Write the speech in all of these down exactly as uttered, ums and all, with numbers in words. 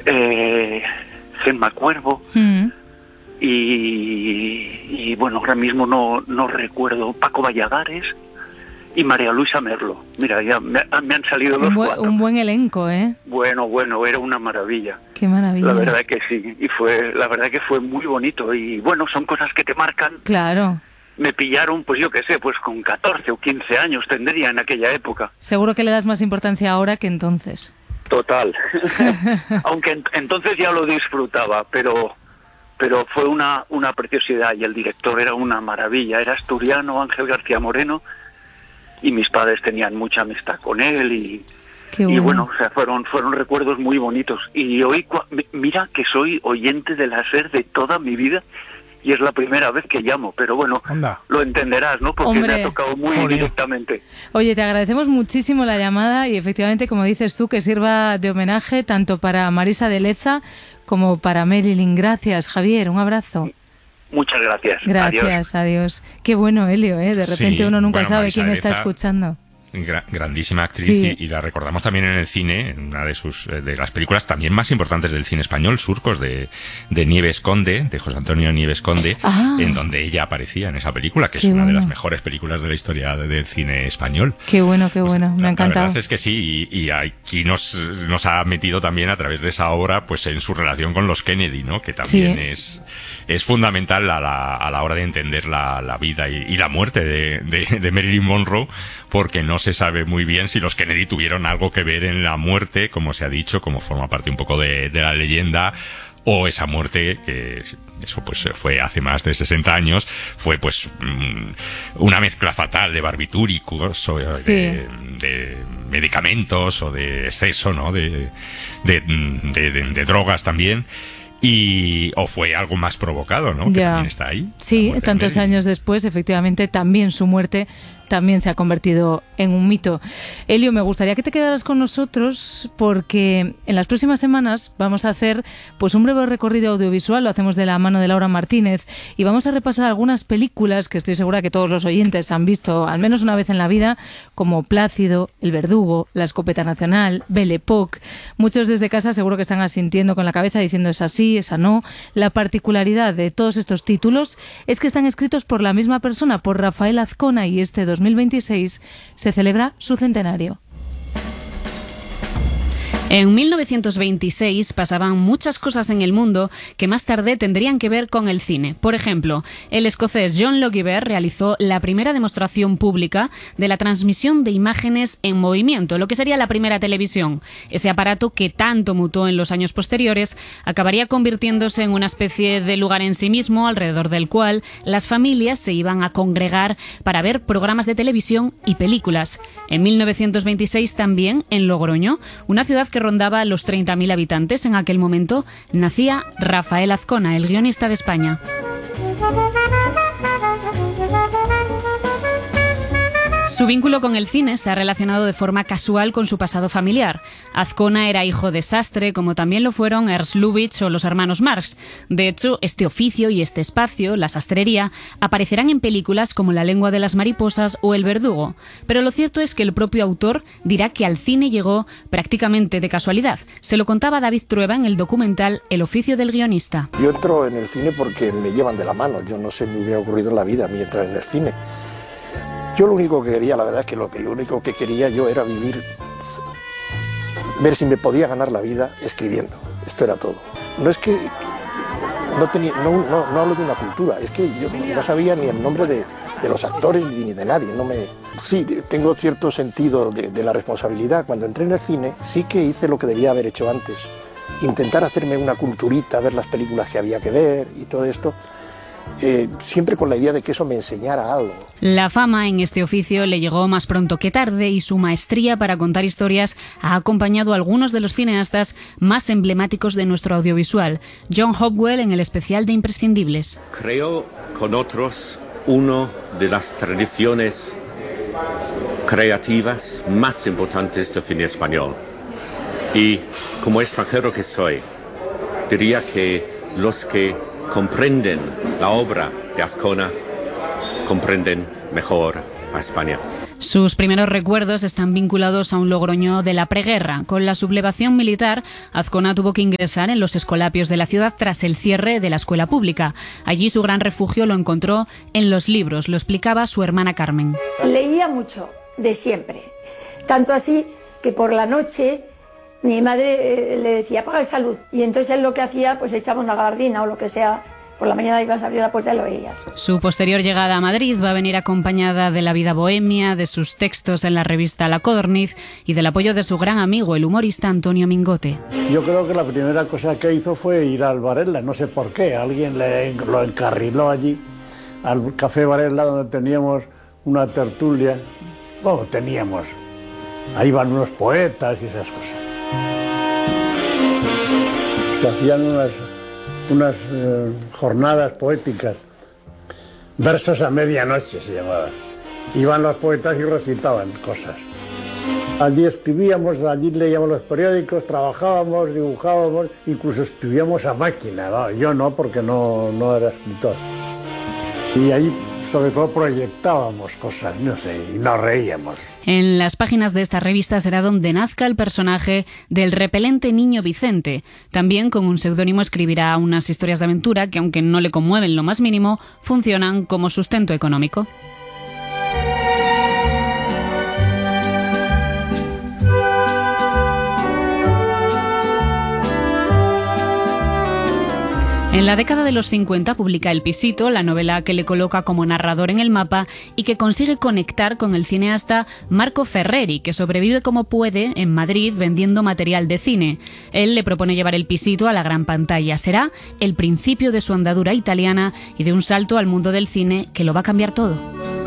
eh, Gemma Cuervo, mm. y, y bueno, ahora mismo no, no recuerdo, Paco Valladares y María Luisa Merlo. Mira, ya me, me han salido los un, bu cuatro. Un buen elenco, ¿eh? Bueno, bueno, era una maravilla. Qué maravilla. La verdad que sí, y fue, la verdad que fue muy bonito, y bueno, son cosas que te marcan. Claro. Me pillaron, pues yo qué sé, pues con catorce o quince años tendría en aquella época. Seguro que le das más importancia ahora que entonces. Total. Aunque en, entonces ya lo disfrutaba, pero pero fue una, una preciosidad, y el director era una maravilla. Era asturiano, Ángel García Moreno, y mis padres tenían mucha amistad con él, y, Qué bueno. y bueno, o sea, fueron, fueron recuerdos muy bonitos. Y hoy, mira que soy oyente de la SER de toda mi vida, y es la primera vez que llamo, pero bueno, Anda. Lo entenderás, ¿no? Porque Hombre. me ha tocado muy Joder. directamente. Oye, te agradecemos muchísimo la llamada, y efectivamente, como dices tú, que sirva de homenaje tanto para Marisa de Leza como para Marilyn. Gracias, Javier, un abrazo. Muchas gracias. Gracias, adiós. adiós. Qué bueno, Elio, ¿eh? De repente sí, uno nunca bueno, sabe Marisa quién está escuchando. Gra grandísima actriz, sí. y, y la recordamos también en el cine, en una de sus de las películas también más importantes del cine español, Surcos, de, de Nieves Conde, de José Antonio Nieves Conde, ah, en donde ella aparecía en esa película, que es una bueno. de las mejores películas de la historia de, del cine español. Qué bueno, qué bueno, pues, me ha encantado. La verdad es que sí, y, y aquí nos, nos ha metido también a través de esa obra, pues en su relación con los Kennedy, ¿no? Que también sí. es, es fundamental a la, a la hora de entender la, la vida y, y la muerte de, de, de Marilyn Monroe, porque no se sabe muy bien si los Kennedy tuvieron algo que ver en la muerte, como se ha dicho, como forma parte un poco de, de la leyenda, o esa muerte, que eso pues fue hace más de sesenta años, fue pues una mezcla fatal de barbitúricos, o sí. de, de medicamentos, o de exceso, ¿no? De, de, de, de, de drogas también. Y o fue algo más provocado, ¿no? Ya. Que también está ahí. Sí, tantos años después, efectivamente, también su muerte también se ha convertido en un mito. Elio, me gustaría que te quedaras con nosotros, porque en las próximas semanas vamos a hacer pues un breve recorrido audiovisual, lo hacemos de la mano de Laura Martínez, y vamos a repasar algunas películas que estoy segura que todos los oyentes han visto al menos una vez en la vida, como Plácido, El Verdugo, La Escopeta Nacional, Belle Époque. Muchos desde casa seguro que están asintiendo con la cabeza diciendo esa sí, esa no. La particularidad de todos estos títulos es que están escritos por la misma persona, por Rafael Azcona, y este dos mil veintiséis se celebra su centenario. En mil novecientos veintiséis pasaban muchas cosas en el mundo que más tarde tendrían que ver con el cine. Por ejemplo, el escocés John Logie realizó la primera demostración pública de la transmisión de imágenes en movimiento, lo que sería la primera televisión. Ese aparato, que tanto mutó en los años posteriores, acabaría convirtiéndose en una especie de lugar en sí mismo, alrededor del cual las familias se iban a congregar para ver programas de televisión y películas. En mil novecientos veintiséis también, en Logroño, una ciudad que rondaba los treinta mil habitantes en aquel momento, nacía Rafael Azcona, el guionista de España. Su vínculo con el cine está relacionado de forma casual con su pasado familiar. Azcona era hijo de sastre, como también lo fueron Ernst Lubitsch o los hermanos Marx. De hecho, este oficio y este espacio, la sastrería, aparecerán en películas como La lengua de las mariposas o El Verdugo. Pero lo cierto es que el propio autor dirá que al cine llegó prácticamente de casualidad. Se lo contaba David Trueba en el documental El oficio del guionista. Yo entro en el cine porque me llevan de la mano. Yo no sé, me hubiera ocurrido en la vida a mí entrar en el cine. Yo lo único que quería, la verdad es que lo, que lo único que quería yo era vivir, ver si me podía ganar la vida escribiendo. Esto era todo. No es que, no, tenía, no, no, no hablo de una cultura, es que yo no sabía ni el nombre de, de los actores ni de nadie. No me, sí, tengo cierto sentido de, de la responsabilidad. Cuando entré en el cine sí que hice lo que debía haber hecho antes. Intentar hacerme una culturita, ver las películas que había que ver y todo esto. Eh, siempre con la idea de que eso me enseñara algo. La fama en este oficio le llegó más pronto que tarde, y su maestría para contar historias ha acompañado a algunos de los cineastas más emblemáticos de nuestro audiovisual. John Hopwell en el especial de Imprescindibles. Creo con otros una de las tradiciones creativas más importantes del cine español. Y como extranjero que soy, diría que los que comprenden la obra de Azcona comprenden mejor a España. Sus primeros recuerdos están vinculados a un Logroño de la preguerra. Con la sublevación militar, Azcona tuvo que ingresar en los escolapios de la ciudad tras el cierre de la escuela pública. Allí su gran refugio lo encontró en los libros, lo explicaba su hermana Carmen. Leía mucho, de siempre. Tanto así que por la noche mi madre eh, le decía, apaga esa luz. Y entonces él lo que hacía, pues echaba una gabardina o lo que sea. Por la mañana ibas a abrir la puerta y lo veías. Su posterior llegada a Madrid va a venir acompañada de la vida bohemia, de sus textos en la revista La Codorniz y del apoyo de su gran amigo, el humorista Antonio Mingote. Yo creo que la primera cosa que hizo fue ir al Varela, no sé por qué, alguien le, lo encarriló allí, al Café Varela, donde teníamos una tertulia. Bueno, teníamos, ahí van unos poetas y esas cosas. Se hacían unas... unas eh, jornadas poéticas, versos a medianoche se llamaban. Iban los poetas y recitaban cosas. Allí escribíamos, allí leíamos los periódicos, trabajábamos, dibujábamos, incluso escribíamos a máquina, ¿no? Yo no, porque no, no era escritor. Y ahí sobre todo proyectábamos cosas, no sé, y nos reíamos. En las páginas de esta revista será donde nazca el personaje del repelente niño Vicente. También con un seudónimo escribirá unas historias de aventura que, aunque no le conmueven lo más mínimo, funcionan como sustento económico. En la década de los cincuenta publica El Pisito, la novela que le coloca como narrador en el mapa y que consigue conectar con el cineasta Marco Ferreri, que sobrevive como puede en Madrid vendiendo material de cine. Él le propone llevar El Pisito a la gran pantalla. Será el principio de su andadura italiana y de un salto al mundo del cine que lo va a cambiar todo.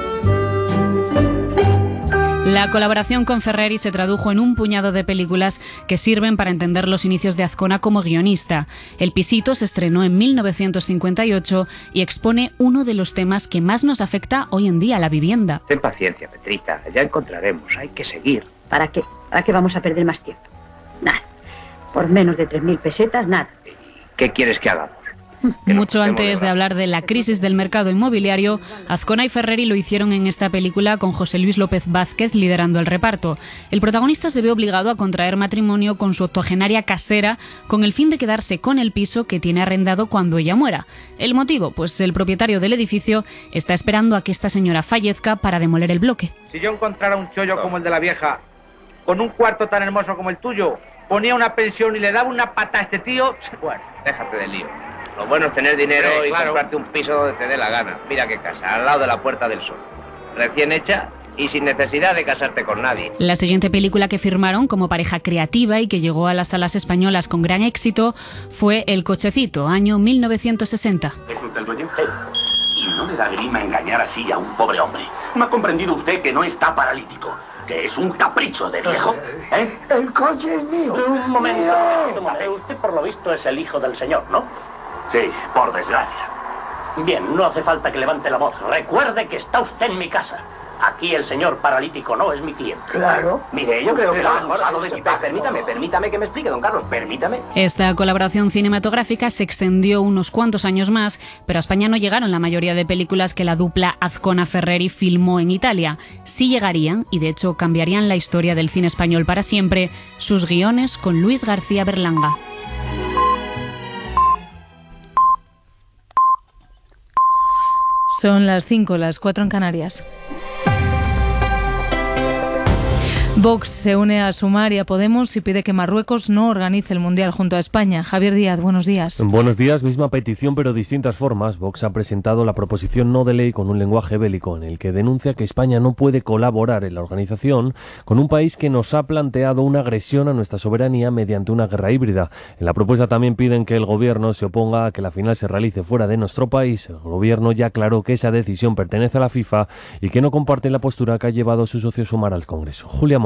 La colaboración con Ferreri se tradujo en un puñado de películas que sirven para entender los inicios de Azcona como guionista. El Pisito se estrenó en mil novecientos cincuenta y ocho y expone uno de los temas que más nos afecta hoy en día, la vivienda. Ten paciencia, Petrita, ya encontraremos, hay que seguir. ¿Para qué? ¿Para qué vamos a perder más tiempo? Nada. Por menos de tres mil pesetas, nada. ¿Qué quieres que hagamos? Mucho antes de hablar de la crisis del mercado inmobiliario, Azcona y Ferreri lo hicieron en esta película con José Luis López Vázquez liderando el reparto. El protagonista se ve obligado a contraer matrimonio con su octogenaria casera con el fin de quedarse con el piso que tiene arrendado cuando ella muera. ¿El motivo? Pues el propietario del edificio está esperando a que esta señora fallezca para demoler el bloque. Si yo encontrara un chollo como el de la vieja, con un cuarto tan hermoso como el tuyo, ponía una pensión y le daba una pata a este tío, bueno, déjate de lío. Lo bueno es tener dinero sí, y claro. comprarte un piso donde te dé la gana. Mira qué casa, al lado de la Puerta del Sol. Recién hecha y sin necesidad de casarte con nadie. La siguiente película que firmaron como pareja creativa y que llegó a las salas españolas con gran éxito fue El Cochecito, año mil novecientos sesenta. ¿Es usted el dueño? Sí. Y no le da grima engañar así a un pobre hombre. ¿No ha comprendido usted que no está paralítico? Que es un capricho de viejo, ¿eh? El coche es mío. Un momento, mío. un momento. Usted por lo visto es el hijo del señor, ¿no? Sí, por desgracia. Bien, no hace falta que levante la voz. Recuerde que está usted en mi casa. Aquí el señor paralítico no es mi cliente. Claro. Mire, yo creo que lo mejor... A lo de... Permítame, permítame que me explique, don Carlos, permítame. Esta colaboración cinematográfica se extendió unos cuantos años más, pero a España no llegaron la mayoría de películas que la dupla Azcona-Ferreri filmó en Italia. Sí llegarían, y de hecho cambiarían la historia del cine español para siempre, sus guiones con Luis García Berlanga. Son las cinco, las cuatro en Canarias. Vox se une a Sumar y a Podemos y pide que Marruecos no organice el Mundial junto a España. Javier Díaz, buenos días. Buenos días, misma petición pero distintas formas. Vox ha presentado la proposición no de ley con un lenguaje bélico en el que denuncia que España no puede colaborar en la organización con un país que nos ha planteado una agresión a nuestra soberanía mediante una guerra híbrida. En la propuesta también piden que el gobierno se oponga a que la final se realice fuera de nuestro país. El gobierno ya aclaró que esa decisión pertenece a la FIFA y que no comparte la postura que ha llevado su socio Sumar al Congreso. Julia Molina.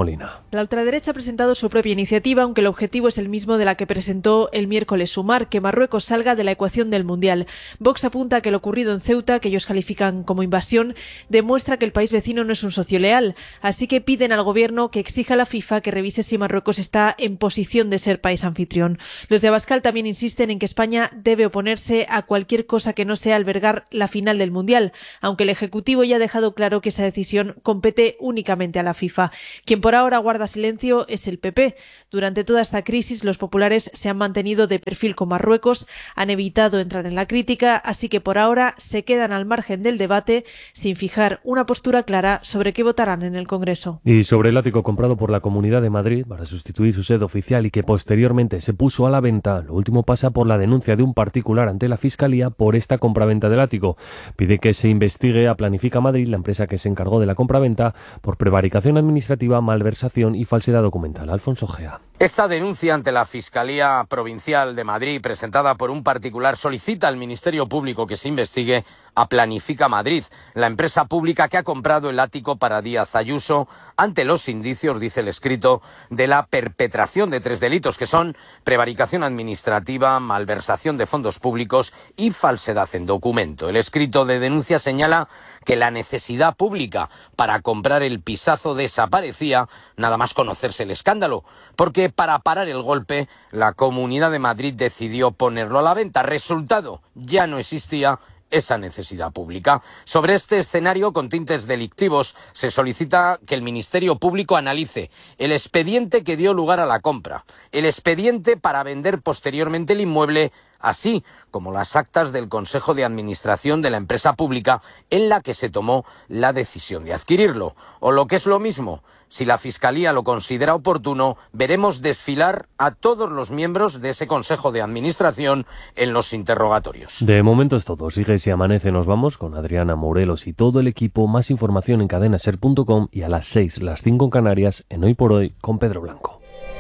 Molina. La ultraderecha ha presentado su propia iniciativa, aunque el objetivo es el mismo de la que presentó el miércoles Sumar, que Marruecos salga de la ecuación del Mundial. Vox apunta a que lo ocurrido en Ceuta, que ellos califican como invasión, demuestra que el país vecino no es un socio leal, así que piden al gobierno que exija a la FIFA que revise si Marruecos está en posición de ser país anfitrión. Los de Abascal también insisten en que España debe oponerse a cualquier cosa que no sea albergar la final del Mundial, aunque el Ejecutivo ya ha dejado claro que esa decisión compete únicamente a la FIFA. Quien por ahora guarda silencio es el P P. Durante toda esta crisis, los populares se han mantenido de perfil con Marruecos, han evitado entrar en la crítica, así que por ahora se quedan al margen del debate sin fijar una postura clara sobre qué votarán en el Congreso. Y sobre el ático comprado por la Comunidad de Madrid para sustituir su sede oficial y que posteriormente se puso a la venta, lo último pasa por la denuncia de un particular ante la Fiscalía por esta compraventa del ático. Pide que se investigue a Planifica Madrid, la empresa que se encargó de la compraventa, por prevaricación administrativa, malversación y falsedad documental. Alfonso Gea. Esta denuncia ante la Fiscalía Provincial de Madrid, presentada por un particular, solicita al Ministerio Público que se investigue a Planifica Madrid, la empresa pública que ha comprado el ático para Díaz Ayuso, ante los indicios, dice el escrito, de la perpetración de tres delitos, que son prevaricación administrativa, malversación de fondos públicos y falsedad en documento. El escrito de denuncia señala que la necesidad pública para comprar el pisazo desaparecía nada más conocerse el escándalo, porque para parar el golpe la Comunidad de Madrid decidió ponerlo a la venta. Resultado, ya no existía esa necesidad pública. Sobre este escenario con tintes delictivos se solicita que el Ministerio Público analice el expediente que dio lugar a la compra, el expediente para vender posteriormente el inmueble, así como las actas del Consejo de Administración de la empresa pública en la que se tomó la decisión de adquirirlo. O lo que es lo mismo, si la Fiscalía lo considera oportuno, veremos desfilar a todos los miembros de ese Consejo de Administración en los interrogatorios. De momento es todo. Sigue Si Amanece, nos vamos con Adriana Morelos y todo el equipo. Más información en cadena ser punto com y a las seis, las cinco en Canarias, en Hoy por Hoy con Pedro Blanco.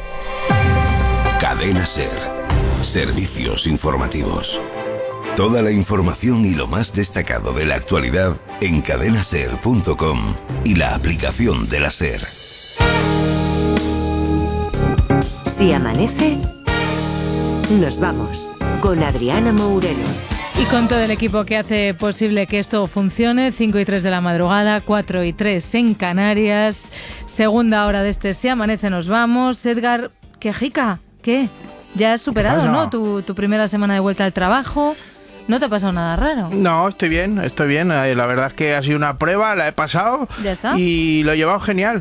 Cadena Ser. Servicios informativos. Toda la información y lo más destacado de la actualidad en cadena ser punto com y la aplicación de la SER. Si amanece, nos vamos con Adriana Morelos. Y con todo el equipo que hace posible que esto funcione, cinco y tres de la madrugada, cuatro y tres en Canarias, segunda hora de este Si Amanece, nos vamos. Edgar, ¿qué jica? ¿Qué? Ya has superado, ¿no? Tu, tu primera semana de vuelta al trabajo. ¿No te ha pasado nada raro? No, estoy bien, estoy bien. La verdad es que ha sido una prueba, la he pasado. Ya está. Y lo he llevado genial.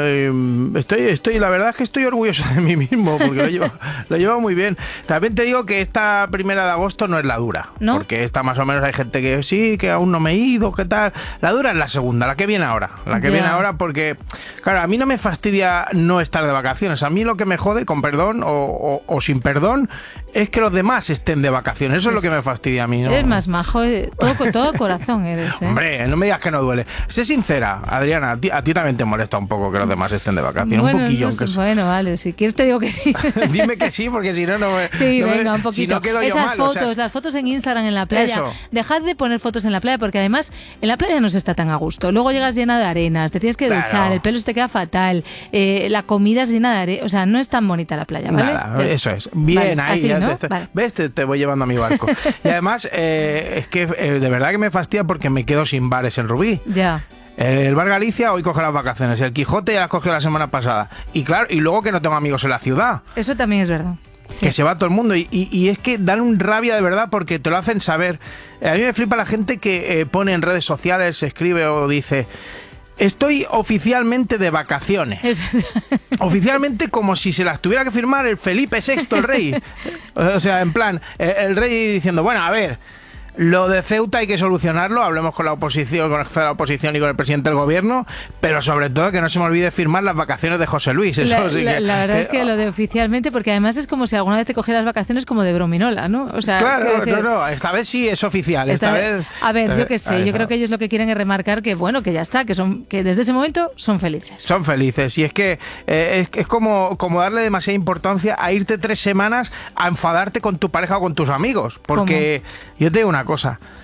Estoy, estoy, la verdad es que estoy orgulloso de mí mismo porque lo he llevado, lo he llevado muy bien. También te digo que esta primera de agosto no es la dura. ¿No? Porque esta más o menos hay gente que sí, que aún no me he ido, ¿qué tal? La dura es la segunda, la que viene ahora. La que Ya. viene ahora porque, claro, a mí no me fastidia no estar de vacaciones. A mí lo que me jode, con perdón o, o, o sin perdón, es que los demás estén de vacaciones. Eso es, es lo que me fastidia a mí. ¿No? Eres más majo, eh, todo, todo corazón eres, ¿eh? Hombre, no me digas que no duele. Sé sincera, Adriana, a ti, a ti también te molesta un poco que los demás estén de vacaciones. Bueno, un poquillo, no sé, aunque sea. bueno, vale, si quieres te digo que sí. Dime que sí, porque si no, no me... Sí, no me- venga, un si poquito. no quedo yo Esas mal, fotos, o sea, las fotos en Instagram en la playa. Eso. Dejad de poner fotos en la playa porque además en la playa no se está tan a gusto. Luego llegas llena de arenas, te tienes que Claro. duchar, el pelo se te queda fatal, eh, la comida es llena de arena. O sea, no es tan bonita la playa, ¿vale? Nada, Te- eso es. Bien, Vale, ahí. así, ya ¿no? te- Vale. ¿Ves? Te, te voy llevando a mi barco. Y además, eh, es que eh, de verdad que me fastidia porque me quedo sin bares en Rubí. Ya. El Bar Galicia hoy coge las vacaciones, el Quijote ya las cogió la semana pasada. Y claro, y luego que no tengo amigos en la ciudad. Eso también es verdad. Que se va todo el mundo y, y- y es que dan un rabia de verdad porque te lo hacen saber. A mí me flipa la gente que eh, pone en redes sociales, escribe o dice: estoy oficialmente de vacaciones. Oficialmente, como si se las tuviera que firmar el Felipe sexto, el rey. O sea, en plan, eh, el rey diciendo: bueno, a ver, lo de Ceuta hay que solucionarlo, hablemos con la oposición, con la oposición y con el presidente del gobierno, pero sobre todo que no se me olvide firmar las vacaciones de José Luis. Eso La, sí la- que- la verdad que- es que lo de oficialmente, porque además es como si alguna vez te cogieras vacaciones como de brominola, ¿no? O sea, quiero Claro, decir, no, no, esta vez sí es oficial, esta, esta vez... vez- a ver, esta yo qué vez- sé, yo creo que ellos lo que quieren es remarcar que bueno, que ya está, que son, que desde ese momento son felices. Son felices y es que eh, es, es como, como darle demasiada importancia a irte tres semanas a enfadarte con tu pareja o con tus amigos. Porque yo te digo una cosa,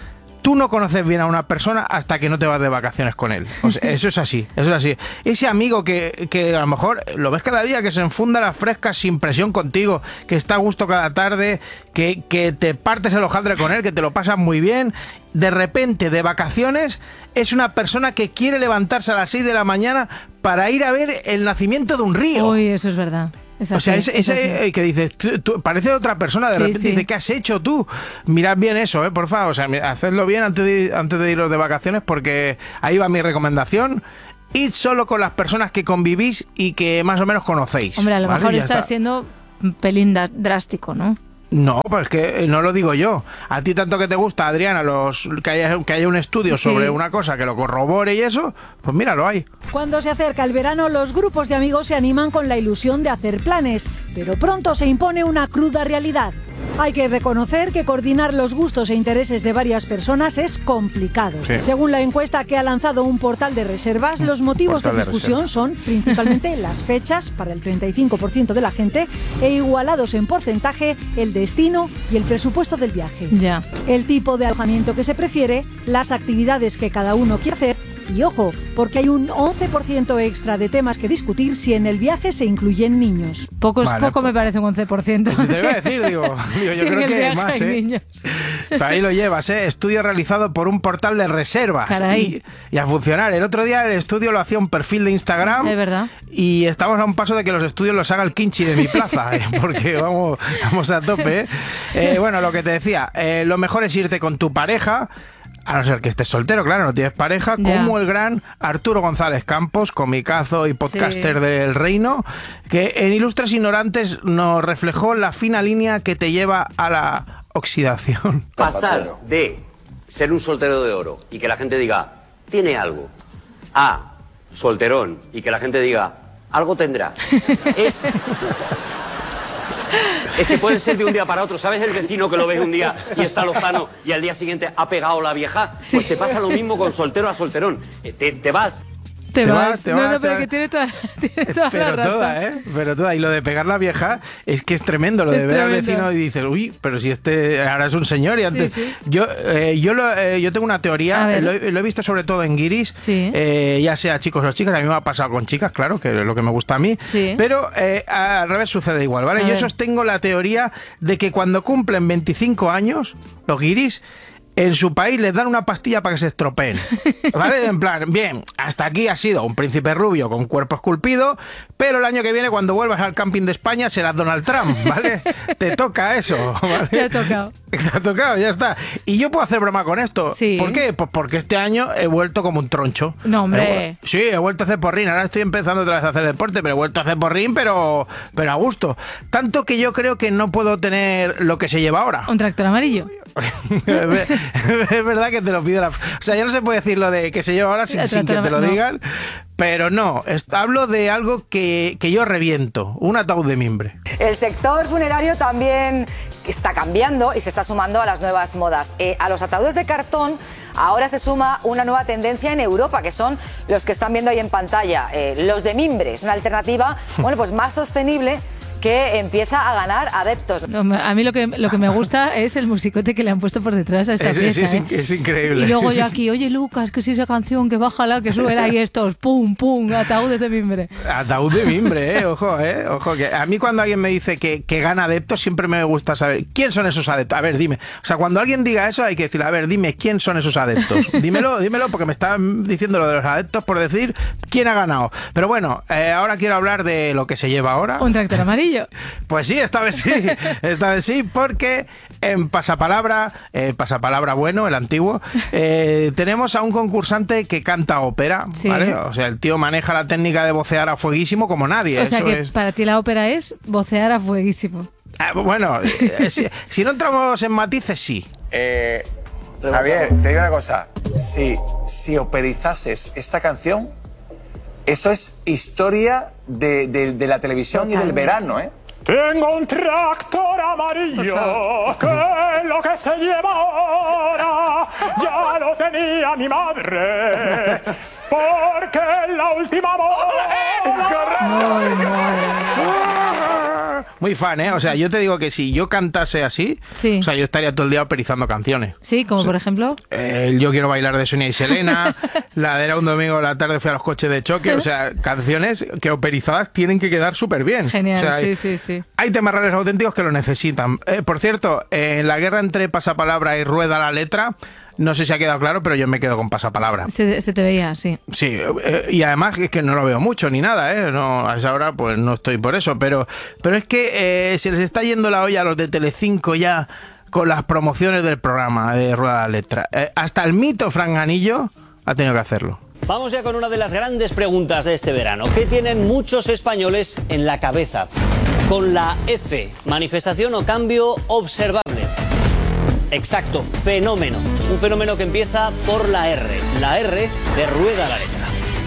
tú no conoces bien a una persona hasta que no te vas de vacaciones con él. O sea, eso es así, eso es así. Ese amigo que, que a lo mejor lo ves cada día, que se enfunda las frescas sin presión contigo, que está a gusto cada tarde, que, que te partes el hojaldre con él, que te lo pasas muy bien, de repente de vacaciones es una persona que quiere levantarse a las seis de la mañana para ir a ver el nacimiento de un río. Uy, eso es verdad. Es así, o sea, ese, es ese así. que dices, tú, tú, parece otra persona, de Sí, repente sí. dice, ¿qué has hecho tú? Mirad bien eso, ¿eh? Por favor, o sea, hacedlo bien antes de, antes de iros de vacaciones, porque ahí va mi recomendación. Id solo con las personas que convivís y que más o menos conocéis. Hombre, a lo ¿vale? mejor Ya está, está. siendo un pelín da- drástico, ¿no? No, pues que no lo digo yo. A ti tanto que te gusta, Adriana, los que haya, que haya un estudio Sí. sobre una cosa que lo corrobore y eso, pues mira, lo hay. Cuando se acerca el verano, los grupos de amigos se animan con la ilusión de hacer planes, pero pronto se impone una cruda realidad. Hay que reconocer que coordinar los gustos e intereses de varias personas es complicado. Sí. Según la encuesta que ha lanzado un portal de reservas, los motivos de Portal de discusión son principalmente las fechas para el treinta y cinco por ciento de la gente e igualados en porcentaje el destino y el presupuesto del viaje. Ya. El tipo de alojamiento que se prefiere, las actividades que cada uno quiere hacer y, ojo, porque hay un once por ciento extra de temas que discutir si en el viaje se incluyen niños. Pocos, Vale, poco me parece un once por ciento. Te iba a decir, digo, digo, yo Si en creo el que viaje más, hay ¿eh? niños. Pero ahí lo llevas, ¿eh? Estudio realizado por un portal de reservas. Caray. Y, y a funcionar. El otro día el estudio lo hacía un perfil de Instagram. Es verdad. Y estamos a un paso de que los estudios los haga el Kinchi de mi plaza, ¿eh? Porque vamos, vamos a tope, ¿eh? Eh, bueno, lo que te decía, eh, lo mejor es irte con tu pareja. A no ser que estés soltero, claro, no tienes pareja, Ya. como el gran Arturo González Campos, comicazo y podcaster Sí. del Reino, que en Ilustres Ignorantes nos reflejó la fina línea que te lleva a la oxidación. Pasar de ser un soltero de oro y que la gente diga, tiene algo, a solterón y que la gente diga, algo tendrá. Es... Es que puede ser de un día para otro. ¿Sabes el vecino que lo ves un día y está lozano y al día siguiente ha pegado la vieja? Pues te pasa lo mismo con soltero a solterón. Eh, Te, te vas. Te, Te vas. vas, te no, vas, no, pero te que vas. tiene toda, tiene toda la Pero razón. toda, ¿eh? Pero toda. Y lo de pegar la vieja es que es tremendo. Lo de Es ver al tremendo. vecino y dices, uy, pero si este ahora es un señor y antes... Sí, sí. Yo eh, yo, lo, eh, yo tengo una A teoría, ver. lo, he- lo he visto sobre todo en guiris, Sí. eh, ya sea chicos o chicas, a mí me ha pasado con chicas, claro, que es lo que me gusta a mí, Sí. pero eh, al revés sucede igual, ¿vale? A Yo ver. sostengo la teoría de que cuando cumplen veinticinco años, los guiris... En su país les dan una pastilla para que se estropeen. ¿Vale? En plan, bien, hasta aquí ha sido un príncipe rubio con cuerpo esculpido, pero el año que viene, cuando vuelvas al camping de España, serás Donald Trump, ¿vale? Te toca eso, ¿vale? Te ha tocado. Te ha tocado, ya está. Y yo puedo hacer broma con esto. Sí. ¿Por qué? Pues porque este año he vuelto como un troncho. No, hombre. Eh, sí, he vuelto a hacer porrín. Ahora estoy empezando otra vez a hacer deporte, pero he vuelto a hacer porrín, pero, pero a gusto. Tanto que yo creo que no puedo tener lo que se lleva ahora. Un tractor amarillo. Es verdad que te lo pide la... O sea, ya no se puede decir lo de que se lleva ahora sin, El sin que tractor te lo no. digan, pero no, es- hablo de algo que, que yo reviento, un ataúd de mimbre. El sector funerario también está cambiando y se está sumando a las nuevas modas. Eh, a los ataúdes de cartón ahora se suma una nueva tendencia en Europa, que son los que están viendo ahí en pantalla, eh, los de mimbre. Es una alternativa, bueno, pues más sostenible, que empieza a ganar adeptos. No, me- a mí lo que, lo que me gusta es el musicote que le han puesto por detrás a esta Es, pieza. es- es ¿eh? in- es increíble. Y luego Es yo aquí, oye Lucas, que si esa canción, que bájala, que sube ahí estos, pum, pum, ataúdes de mimbre. Ataúd de mimbre, eh, ojo, eh, ojo, que a mí cuando alguien me dice que, que gana adeptos, siempre me gusta saber quién son esos adeptos. A ver, dime. O sea, cuando alguien diga eso, hay que decir, a ver, dime quién son esos adeptos. Dímelo, dímelo, porque me están diciendo lo de los adeptos por decir quién ha ganado. Pero bueno, eh, ahora quiero hablar de lo que se lleva ahora. Un tractor amarillo. Pues sí, esta vez sí, esta vez sí, porque en Pasapalabra, eh, Pasapalabra bueno, el antiguo, eh, tenemos a un concursante que canta ópera, Sí. ¿vale? O sea, el tío maneja la técnica de vocear a fueguísimo como nadie. O sea eso que es... para ti la ópera es vocear a fueguísimo. Ah, bueno, eh, si, si no entramos en matices, sí. Eh, Javier, te digo una cosa. Si, si operizases esta canción, eso es historia de, de- de la televisión y del verano, ¿eh? Tengo un tractor amarillo, que es lo que se lleva ahora. Ya lo tenía mi madre, porque es la última moda. Muy fan, ¿eh? O sea, yo te digo que si yo cantase así, sí. o sea, yo estaría todo el día operizando canciones. Sí, como sí. por ejemplo... Eh, Yo quiero bailar de Sonia y Selena, la de Era un domingo a la tarde fui a los coches de choque, o sea, canciones que operizadas tienen que quedar súper bien. Genial, o sea, sí, hay, sí, sí. Hay temas reales auténticos que lo necesitan. Eh, por cierto, eh, en la guerra entre Pasapalabra y Rueda la letra, no sé si ha quedado claro, pero yo me quedo con Pasapalabra. Se, se te veía, sí. Sí, eh, y además es que no lo veo mucho ni nada, ¿eh? No, a esa hora pues no estoy por eso, pero, pero es que eh, se les está yendo la olla a los de Telecinco ya con las promociones del programa de Rueda la letra. Eh, hasta el mito Fran Ganillo ha tenido que hacerlo. Vamos ya con una de las grandes preguntas de este verano. ¿Qué tienen muchos españoles en la cabeza? Con la F, manifestación o cambio observable. Exacto, fenómeno. Un fenómeno que empieza por la R. La R de Rueda la letra.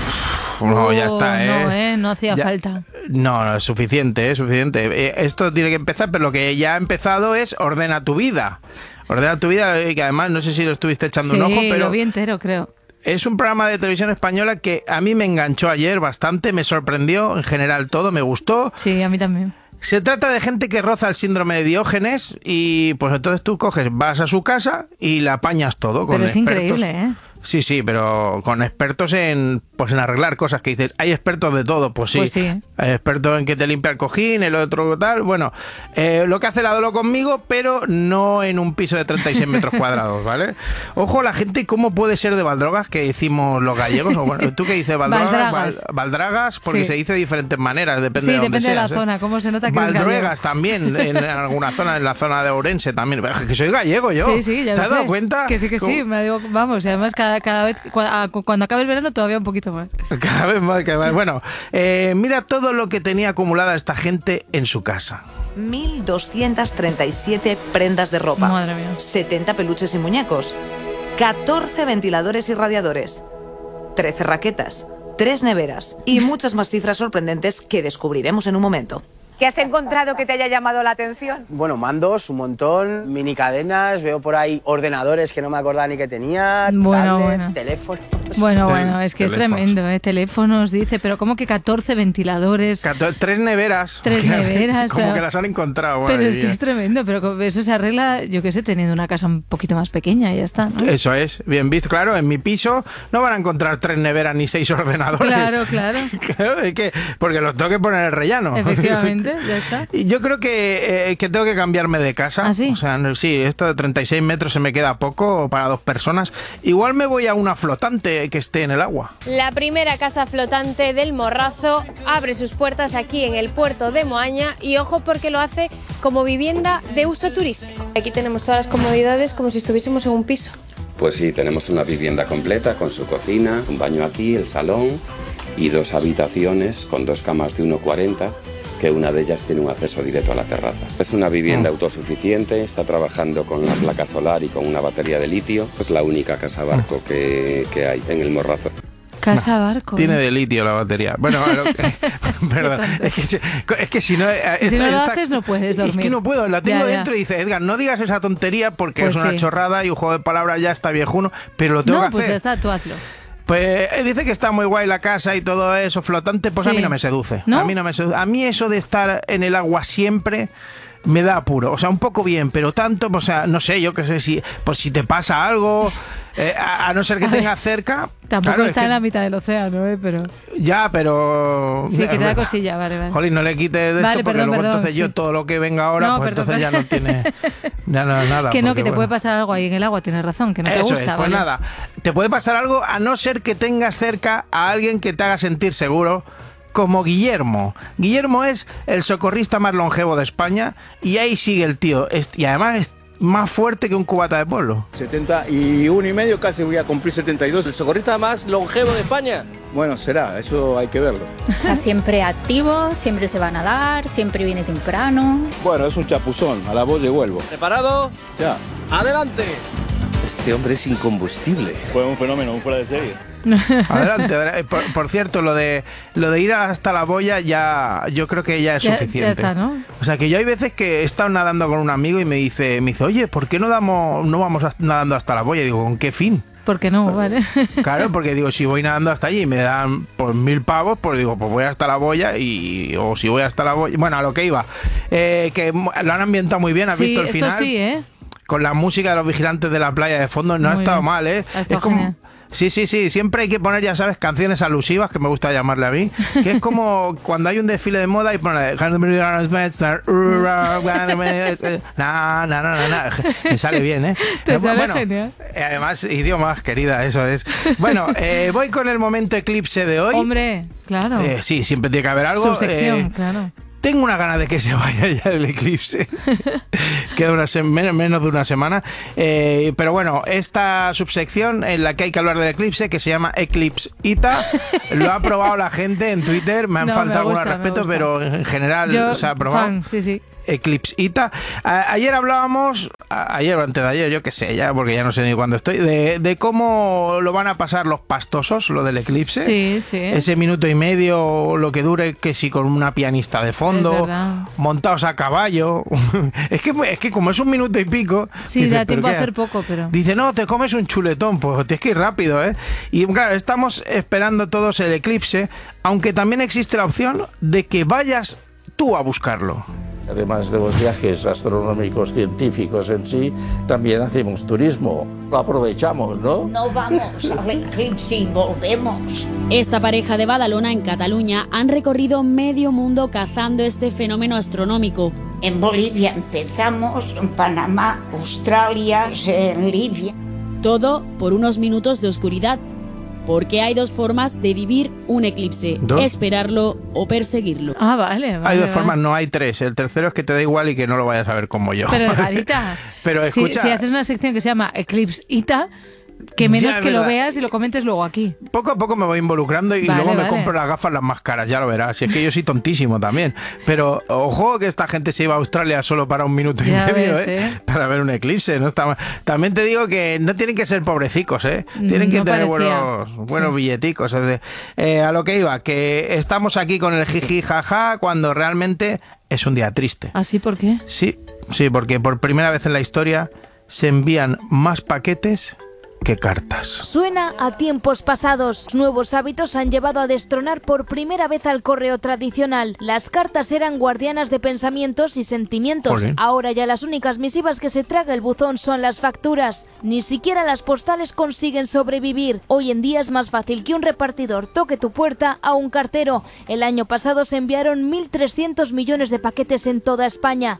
No, ya está, ¿eh? No, ¿eh? No hacía ya, falta. No, no, es suficiente, es suficiente. Eh, esto tiene que empezar, pero lo que ya ha empezado es Ordena tu vida. Ordena tu vida, que además no sé si lo estuviste echando sí, un ojo, pero... lo vi entero, creo. Es un programa de televisión española que a mí me enganchó ayer bastante, me sorprendió en general todo, me gustó. Sí, a mí también. Se trata de gente que roza el síndrome de Diógenes y pues entonces tú coges, vas a su casa y la apañas todo. Con Pero es expertos. increíble, ¿eh? Sí, sí, pero con expertos en pues en arreglar cosas que dices, hay expertos de todo, pues sí. Pues sí. Hay expertos en que te limpia el cojín, el otro tal, bueno, eh, lo que hace la Dolo conmigo, pero no en un piso de treinta y seis metros cuadrados, ¿vale? Ojo, la gente, ¿cómo puede ser de Valdrogas, que decimos los gallegos? O bueno, ¿tú qué dices? Valdrogas, Valdragas. Val, Valdragas, porque Sí. se dice de diferentes maneras, depende Sí, de dónde depende de la seas, ¿eh? zona, cómo se nota que es Valdruegas gallego. también, en alguna zona, en la zona de Ourense también. Que soy gallego yo. Sí, sí, ya ¿Te lo has dado sé. cuenta? Que sí, que ¿Cómo? sí. Me digo, vamos, y además cada, cada vez, cu- a- cu- cuando acabe el verano todavía un poquito más. Cada vez más, cada vez más. Bueno, eh, mira todo lo que tenía acumulada esta gente en su casa. mil doscientas treinta y siete prendas de ropa. Madre mía. setenta peluches y muñecos. catorce ventiladores y radiadores. trece raquetas. tres neveras. Y muchas más cifras sorprendentes que descubriremos en un momento. ¿Qué has encontrado que te haya llamado la atención? Bueno, mandos, un montón, mini cadenas, veo por ahí ordenadores que no me acordaba ni que tenía, Bueno, tablets, bueno. teléfonos. Bueno, bueno, es que Teléfonos. es tremendo, ¿eh? Teléfonos, dice, pero ¿cómo que catorce ventiladores? Cato- tres neveras. Tres neveras, Como pero- que las han encontrado. Pero madre es que mía. es tremendo, pero co- eso se arregla, yo qué sé, teniendo una casa un poquito más pequeña y ya está, ¿no? Eso es, bien visto. Claro, en mi piso no van a encontrar tres neveras ni seis ordenadores. Claro, claro. Claro, es que, porque los tengo que poner en el rellano. Efectivamente, ya está. Y yo creo que, eh, que tengo que cambiarme de casa. ¿Ah, sí? O sea, no- sí, esto de treinta y seis metros se me queda poco para dos personas. Igual me voy a una flotante que esté en el agua. La primera casa flotante del Morrazo abre sus puertas aquí en el puerto de Moaña y ojo porque lo hace como vivienda de uso turístico. Aquí tenemos todas las comodidades como si estuviésemos en un piso. Pues sí, tenemos una vivienda completa con su cocina, un baño aquí, el salón y dos habitaciones con dos camas de uno cuarenta, que una de ellas tiene un acceso directo a la terraza. Es una vivienda autosuficiente, está trabajando con la placa solar y con una batería de litio. Es la única casa barco que, que hay en el Morrazo. Casa barco. Tiene ¿eh? de litio la batería. Bueno, lo que- perdón. Es que, si- es que si no... eh, Si esta- no lo esta- haces no puedes dormir. Es que no puedo, la tengo Ya, ya. dentro y dice, Edgar, no digas esa tontería porque Pues es una sí. chorrada y un juego de palabras ya está viejuno, pero lo tengo No, que pues hacer. ya está, tú hazlo. Pues eh, dice que está muy guay la casa y todo eso flotante, pues a Sí. mí no me seduce. ¿No? A mí no me seduce. A mí eso de estar en el agua siempre me da apuro. O sea, un poco bien, pero tanto, pues, o sea, no sé, yo qué sé, si pues si te pasa algo, eh, a, a no ser que A ver, tengas cerca. Tampoco claro, es está que- en la mitad del océano, ¿eh? Pero... Ya, pero... Sí, que te da cosilla, vale, vale. Jolín, no le quites de Vale, esto porque perdón, luego perdón, entonces yo sí. todo lo que venga ahora, No, pues perdón, entonces ya no tiene... Ya no, nada. que no, porque, que te bueno. puede pasar algo ahí en el agua, tienes razón, que no te Eso gusta, es, pues ¿vale? nada, te puede pasar algo a no ser que tengas cerca a alguien que te haga sentir seguro, como Guillermo. Guillermo es el socorrista más longevo de España y ahí sigue el tío. Es- Y además es más fuerte que un cubata de polo. setenta y uno y medio, casi voy a cumplir setenta y dos. ¿El socorrista más longevo de España? Bueno, será, eso hay que verlo. Está siempre activo, siempre se va a nadar, siempre viene temprano. Bueno, es un chapuzón, a la voz le vuelvo. ¿Preparado? Ya. ¡Adelante! Este hombre es incombustible. Fue un fenómeno, un fuera de serie. Adelante, adelante. Por, por cierto, lo de lo de ir hasta la boya ya, yo creo que ya es Ya- ya suficiente. está, ¿no? O sea, que yo hay veces que he estado nadando con un amigo y me dice, me dice, oye, ¿por qué no damos, no vamos a- nadando hasta la boya? Y digo, ¿con qué fin? ¿Por qué no? Vale. Claro, porque digo, si voy nadando hasta allí y me dan por mil pavos, pues digo, pues voy hasta la boya y... O si voy hasta la boya... Bueno, a lo que iba. Eh, que lo han ambientado muy bien, ¿has sí, visto el final? Esto sí, ¿eh? Con la música de los vigilantes de la playa de fondo, no muy ha estado bien. mal, ¿eh? Ha estado es como... genial. Sí, sí, sí, siempre hay que poner, ya sabes, canciones alusivas, que me gusta llamarle a mí, que es como cuando hay un desfile de moda y ponen na, na, na, na, na. Me sale bien, ¿eh? Te sale bueno, genial. Además, idiomas, querida, eso es. Bueno, eh, voy con el momento eclipse de hoy. Hombre, claro. Eh, sí, siempre tiene que haber algo. Subsección, eh, claro. Tengo una gana de que se vaya ya el eclipse. Queda una se- menos, menos de una semana. Eh, pero bueno, esta subsección en la que hay que hablar del eclipse, que se llama Eclipse Ita, lo ha probado la gente en Twitter. Me han No, faltado me gusta, algunos me respetos, gusta. pero en general Yo, se ha probado. fan, sí, sí. Eclipse Ita. A- ayer hablábamos, a- ayer o antes de ayer, yo qué sé, ya porque ya no sé ni cuándo estoy, de, de cómo lo van a pasar los pastosos, lo del eclipse. Sí, sí. Ese minuto y medio, lo que dure, que si con una pianista de Es fondo, verdad. montados a caballo. es que es que como es un minuto y pico. Sí, dices, da ¿pero tiempo a qué? hacer poco, pero... Dice, no, te comes un chuletón, pues tienes que ir rápido, ¿eh? Y claro, estamos esperando todos el eclipse, aunque también existe la opción de que vayas tú a buscarlo. Además de los viajes astronómicos científicos en sí, también hacemos turismo. Lo aprovechamos, ¿no? No vamos al eclipse y volvemos. Esta pareja de Badalona, en Cataluña, han recorrido medio mundo cazando este fenómeno astronómico. En Bolivia empezamos, en Panamá, Australia, en Libia. Todo por unos minutos de oscuridad. Porque hay dos formas de vivir un eclipse: ¿Dos? esperarlo o perseguirlo. Ah, vale, vale. Hay dos vale. formas, no hay tres. El tercero es que te da igual y que no lo vayas a ver como yo. Pero, Garita, Pero si, escucha, si haces una sección que se llama Eclipse Ita, que menos Ya, es que lo verdad. veas y lo comentes luego aquí. poco a poco me voy involucrando y Vale, luego me vale. compro las gafas las más caras, ya lo verás. Si es que yo soy tontísimo también. Pero ojo que esta gente se iba a Australia solo para un minuto y Ya medio, ves, ¿eh? ¿eh? Para ver un eclipse. No está mal. También te digo que no tienen que ser pobrecicos, ¿eh? Tienen que No tener parecía. buenos, buenos Sí. billeticos. Es de- eh, a lo que iba, que estamos aquí con el jiji jaja cuando realmente es un día triste. ¿Así por qué? Sí, sí, porque por primera vez en la historia se envían más paquetes que cartas. Suena a tiempos pasados. Nuevos hábitos han llevado a destronar por primera vez al correo tradicional. Las cartas eran guardianas de pensamientos y sentimientos. Jolín. Ahora ya las únicas misivas que se traga el buzón son las facturas. Ni siquiera las postales consiguen sobrevivir. Hoy en día es más fácil que un repartidor toque tu puerta a un cartero. El año pasado se enviaron mil trescientos millones de paquetes en toda España.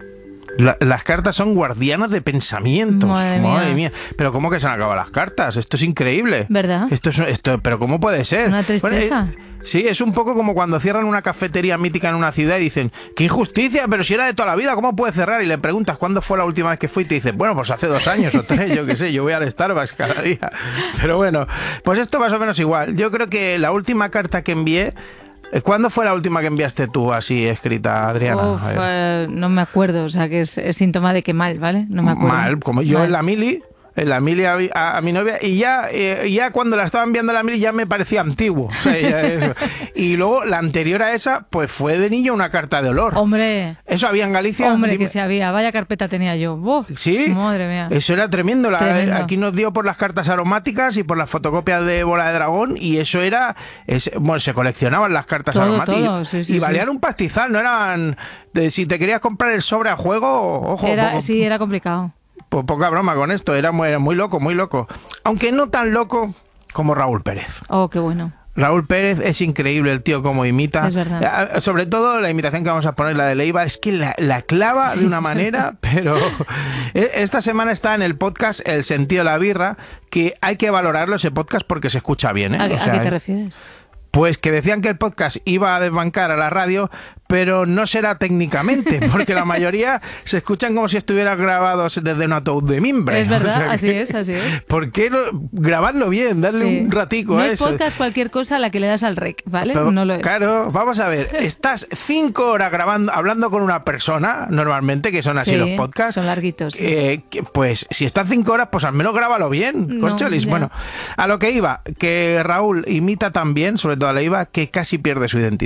La- las cartas son guardianas de pensamientos. Madre mía. Pero ¿cómo que se han acabado las cartas? Esto es increíble. ¿Verdad? Esto es, esto, pero ¿cómo puede ser? Una tristeza. Bueno, eh, sí, es un poco como cuando cierran una cafetería mítica en una ciudad y dicen, ¡qué injusticia! Pero si era de toda la vida, ¿cómo puede cerrar? Y le preguntas, ¿cuándo fue la última vez que fui? Y te dice, bueno, pues hace dos años o tres, yo qué sé, yo voy al Starbucks cada día. Pero bueno, pues esto más o menos igual. Yo creo que la última carta que envié... ¿Cuándo fue la última que enviaste tú así escrita, Adriana? Uf, A ver. eh, no me acuerdo, o sea que es, es síntoma de que mal, ¿vale? No me acuerdo. Mal, como yo Mal. en la mili, en la mili a, a- a mi novia, y ya, eh, ya cuando la estaba enviando a la mili ya me parecía antiguo. O sea, ya eso. Y luego la anterior a esa, pues fue de niño una carta de olor. Hombre. Eso había en Galicia. Hombre, Dime- que se había. Vaya carpeta tenía yo. ¡Boh! Sí, Madre mía. eso era tremendo. La- Tremendo. Aquí nos dio por las cartas aromáticas y por las fotocopias de bola de dragón y eso era, es- bueno, se coleccionaban las cartas Todo, aromáticas todo, sí, sí, y sí. valían un pastizal, no eran, de- si te querías comprar el sobre a juego, ojo, Era, poco- sí, era complicado. pues poca broma con esto, era muy, era muy loco, muy loco. Aunque no tan loco como Raúl Pérez. Oh, qué bueno. Raúl Pérez es increíble el tío como imita. Es verdad. Eh, Sobre todo la imitación que vamos a poner, la de Leiva, es que la, la clava Sí, de una es manera, pero eh, esta semana está en el podcast El sentido de la birra, que hay que valorarlo ese podcast porque se escucha bien. ¿eh? ¿A, O a sea, qué te eh, refieres? Pues que decían que el podcast iba a desbancar a la radio, pero no será técnicamente, porque la mayoría se escuchan como si estuvieran grabados desde un ataúd de mimbre. Es verdad, O sea que- así es, así es. ¿Por qué no grabarlo bien? Darle Sí. un ratico No a es eso. podcast cualquier cosa a la que le das al rec, ¿vale? Pero, no lo es. Claro, vamos a ver, estás cinco horas grabando, hablando con una persona, normalmente, que son así Sí, los podcasts. son larguitos. sí. eh, que, pues si estás cinco horas, pues al menos grábalo bien, No, corcholis. ya. Bueno, a lo que iba, que Raúl imita tan bien, sobre todo a la iba, que casi pierde su identidad.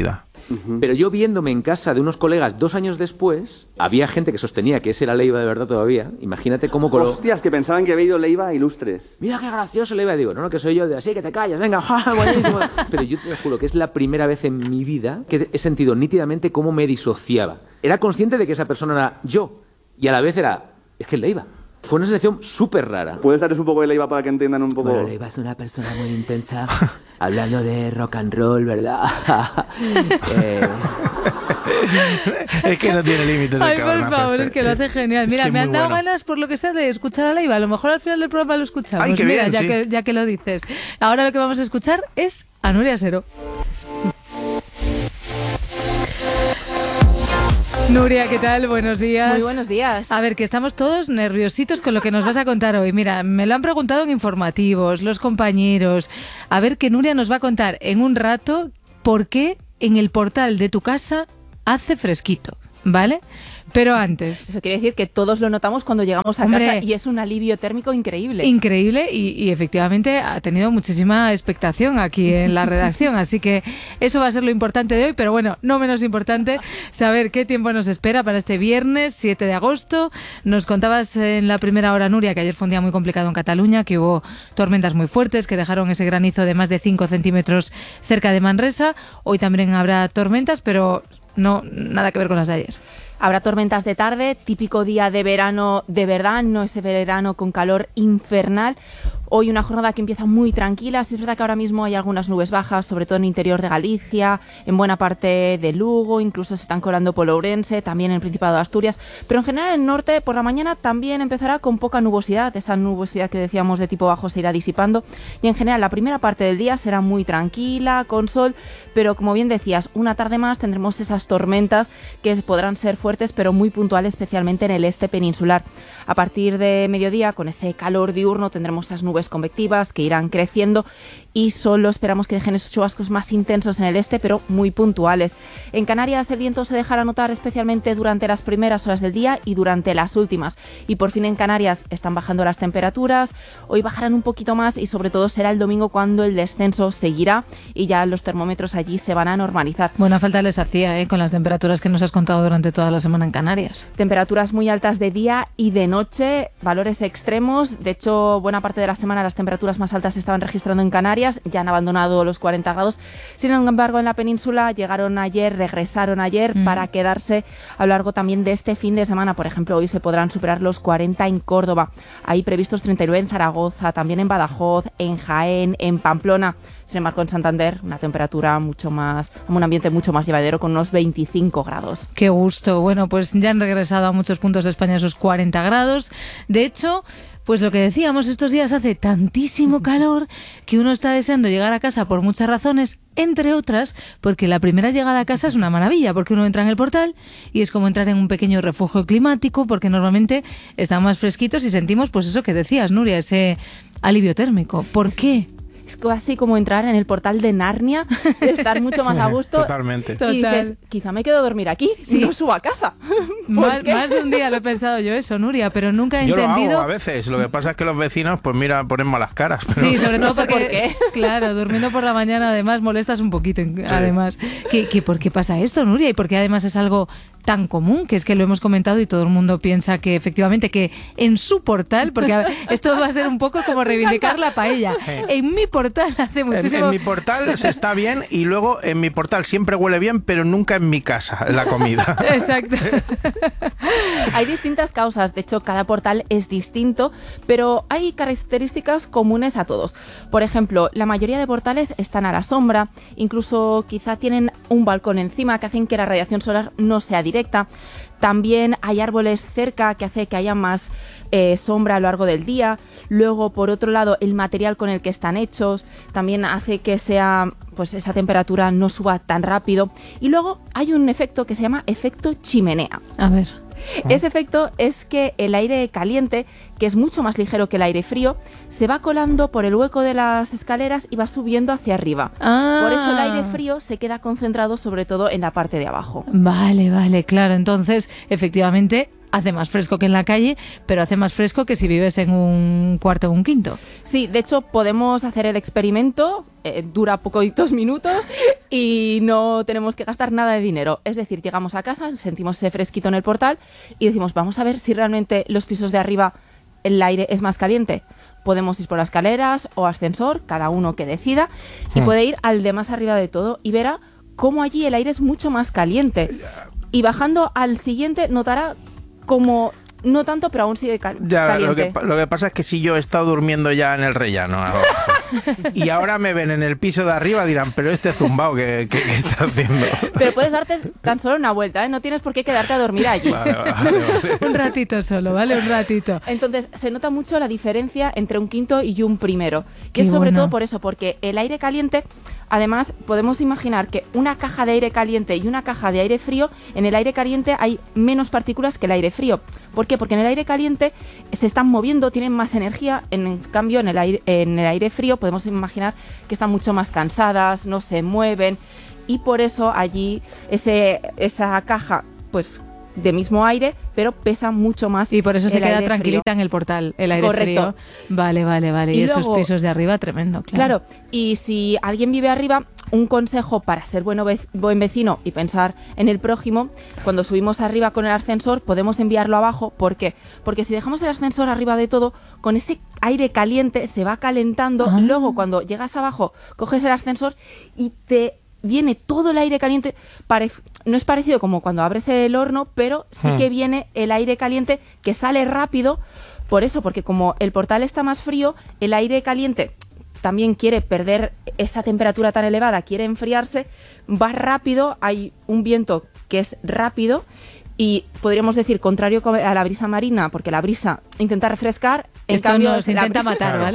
Uh-huh. Pero yo viéndome en casa de unos colegas dos años después, había gente que sostenía que ese era Leiva de verdad todavía. Imagínate cómo coló. Hostias, que pensaban que había ido Leiva a Ilustres. Mira qué gracioso Leiva. Digo, no, no, que soy yo de así, que te callas, venga, ja, buenísimo. Pero yo te juro que es la primera vez en mi vida que he sentido nítidamente cómo me disociaba. Era consciente de que esa persona era yo y a la vez era, es que es Leiva. Fue una sensación súper rara. ¿Puedes darles un poco de Leiva para que entiendan un poco? Bueno, Leiva es una persona muy intensa, hablando de rock and roll, ¿verdad? eh... Es que no tiene límites. Ay, por favor, es que lo hace genial. Mira, me han dado bueno. ganas, por lo que sea, de escuchar a Leiva. A lo mejor al final del programa lo escuchamos. Ay, qué Mira, bien, ya, sí. que, ya que lo dices. Ahora lo que vamos a escuchar es a Nuria Sero. Nuria, ¿qué tal? Buenos días. Muy buenos días. A ver, que estamos todos nerviositos con lo que nos vas a contar hoy. Mira, me lo han preguntado en informativos, los compañeros. A ver, que Nuria nos va a contar en un rato por qué en el portal de tu casa hace fresquito, ¿vale? Pero antes... Eso quiere decir que todos lo notamos cuando llegamos a Hombre, casa y es un alivio térmico increíble. Increíble y, y efectivamente ha tenido muchísima expectación aquí en la redacción, así que eso va a ser lo importante de hoy, pero bueno, no menos importante saber qué tiempo nos espera para este viernes siete de agosto. Nos contabas en la primera hora, Nuria, que ayer fue un día muy complicado en Cataluña, que hubo tormentas muy fuertes que dejaron ese granizo de más de cinco centímetros cerca de Manresa. Hoy también habrá tormentas, pero no nada que ver con las de ayer. Habrá tormentas de tarde, típico día de verano de verdad, no ese verano con calor infernal. Hoy una jornada que empieza muy tranquila. Sí es verdad que ahora mismo hay algunas nubes bajas, sobre todo en el interior de Galicia, en buena parte de Lugo, incluso se están colando por Ourense, también en el Principado de Asturias. Pero en general el norte por la mañana también empezará con poca nubosidad. Esa nubosidad que decíamos de tipo bajo se irá disipando. Y en general la primera parte del día será muy tranquila, con sol, pero como bien decías, una tarde más tendremos esas tormentas que podrán ser fuertes, pero muy puntuales, especialmente en el este peninsular. A partir de mediodía, con ese calor diurno, tendremos esas nubes convectivas que irán creciendo y solo esperamos que dejen esos chubascos más intensos en el este, pero muy puntuales. En Canarias el viento se dejará notar especialmente durante las primeras horas del día y durante las últimas. Y por fin en Canarias están bajando las temperaturas, hoy bajarán un poquito más y sobre todo será el domingo cuando el descenso seguirá y ya los termómetros allí se van a normalizar. Buena falta les hacía, ¿eh? Con las temperaturas que nos has contado durante toda la semana en Canarias. Temperaturas muy altas de día y de noche, valores extremos. De hecho, buena parte de la semana las temperaturas más altas se estaban registrando en Canarias, ya han abandonado los cuarenta grados. Sin embargo, en la península llegaron ayer, regresaron ayer mm. para quedarse a lo largo también de este fin de semana. Por ejemplo, hoy se podrán superar los cuarenta en Córdoba. Hay previstos treinta y nueve en Zaragoza, también en Badajoz, en Jaén, en Pamplona. Sin embargo, en Santander, una temperatura mucho más, un ambiente mucho más llevadero con unos veinticinco grados. Qué gusto. Bueno, pues ya han regresado a muchos puntos de España esos cuarenta grados. De hecho, pues lo que decíamos, estos días hace tantísimo calor que uno está deseando llegar a casa por muchas razones, entre otras, porque la primera llegada a casa es una maravilla, porque uno entra en el portal y es como entrar en un pequeño refugio climático, porque normalmente están más fresquitos y sentimos, pues eso que decías, Nuria, ese alivio térmico. ¿Por qué? Es así como entrar en el portal de Narnia, de estar mucho más a gusto. Totalmente. Y Total. dices, quizá me quedo a dormir aquí sí. y no subo a casa. Más, más de un día lo he pensado yo eso, Nuria, pero nunca he yo entendido... Yo lo hago a veces, lo que pasa es que los vecinos, pues mira, ponen malas caras. Pero... Sí, sobre todo no sé porque, por qué. Claro, durmiendo por la mañana además molestas un poquito, además. Sí. ¿Qué, qué, ¿Por qué pasa esto, Nuria? Y porque además es algo tan común, que es que lo hemos comentado y todo el mundo piensa que efectivamente que en su portal, porque a ver, esto va a ser un poco como reivindicar la paella, en mi portal hace muchísimo... En, en mi portal se está bien y luego en mi portal siempre huele bien, pero nunca en mi casa la comida. Exacto. Hay distintas causas, de hecho cada portal es distinto, pero hay características comunes a todos. Por ejemplo, la mayoría de portales están a la sombra, incluso quizá tienen un balcón encima que hacen que la radiación solar no sea directa. directa. También hay árboles cerca que hace que haya más eh, sombra a lo largo del día. Luego, por otro lado, el material con el que están hechos también hace que sea, pues esa temperatura no suba tan rápido. Y luego hay un efecto que se llama efecto chimenea. A ver. Ese efecto es que el aire caliente, que es mucho más ligero que el aire frío, se va colando por el hueco de las escaleras y va subiendo hacia arriba. Ah. Por eso el aire frío se queda concentrado sobre todo en la parte de abajo. Vale, vale, claro. Entonces, efectivamente, hace más fresco que en la calle, pero hace más fresco que si vives en un cuarto o un quinto. Sí, de hecho podemos hacer el experimento, eh, dura poquitos minutos y no tenemos que gastar nada de dinero. Es decir, llegamos a casa, sentimos ese fresquito en el portal y decimos, vamos a ver si realmente los pisos de arriba el aire es más caliente. Podemos ir por las escaleras o ascensor, cada uno que decida, y hmm. puede ir al de más arriba de todo y verá cómo allí el aire es mucho más caliente. Y bajando al siguiente notará como... No tanto, pero aún sigue cal- ya, caliente. Lo que, lo que pasa es que si yo he estado durmiendo ya en el Rellano abajo, y ahora me ven en el piso de arriba, dirán, pero este zumbao, ¿qué, qué, qué está haciendo? Pero puedes darte tan solo una vuelta, ¿eh? No tienes por qué quedarte a dormir allí. Vale, vale, vale. Un ratito solo, ¿vale? Un ratito. Entonces, se nota mucho la diferencia entre un quinto y un primero. Que Qué es sobre bueno. todo por eso, porque el aire caliente... Además, podemos imaginar que una caja de aire caliente y una caja de aire frío, en el aire caliente hay menos partículas que el aire frío. ¿Por qué? Porque en el aire caliente se están moviendo, tienen más energía, en cambio en el aire, en el aire frío podemos imaginar que están mucho más cansadas, no se mueven, y por eso allí ese, esa caja, pues de mismo aire, pero pesa mucho más. Y por eso se el queda aire tranquilita frío. en el portal, el aire Correcto. frío. Vale, vale, vale. Y, Y esos luego- pisos de arriba, tremendo, claro. Claro, y si alguien vive arriba, un consejo para ser bueno vec- buen vecino y pensar en el prójimo, cuando subimos arriba con el ascensor podemos enviarlo abajo. ¿Por qué? Porque si dejamos el ascensor arriba de todo, con ese aire caliente se va calentando, Ah. luego cuando llegas abajo coges el ascensor y te viene todo el aire caliente. Pare- no es parecido como cuando abres el horno, pero sí Hmm. que viene el aire caliente que sale rápido. Por eso, porque como el portal está más frío, el aire caliente también quiere perder esa temperatura tan elevada, quiere enfriarse, va rápido, hay un viento que es rápido y podríamos decir contrario a la brisa marina, porque la brisa intenta refrescar, en Esto cambio nos la intenta brisa- matar, Claro. ¿vale?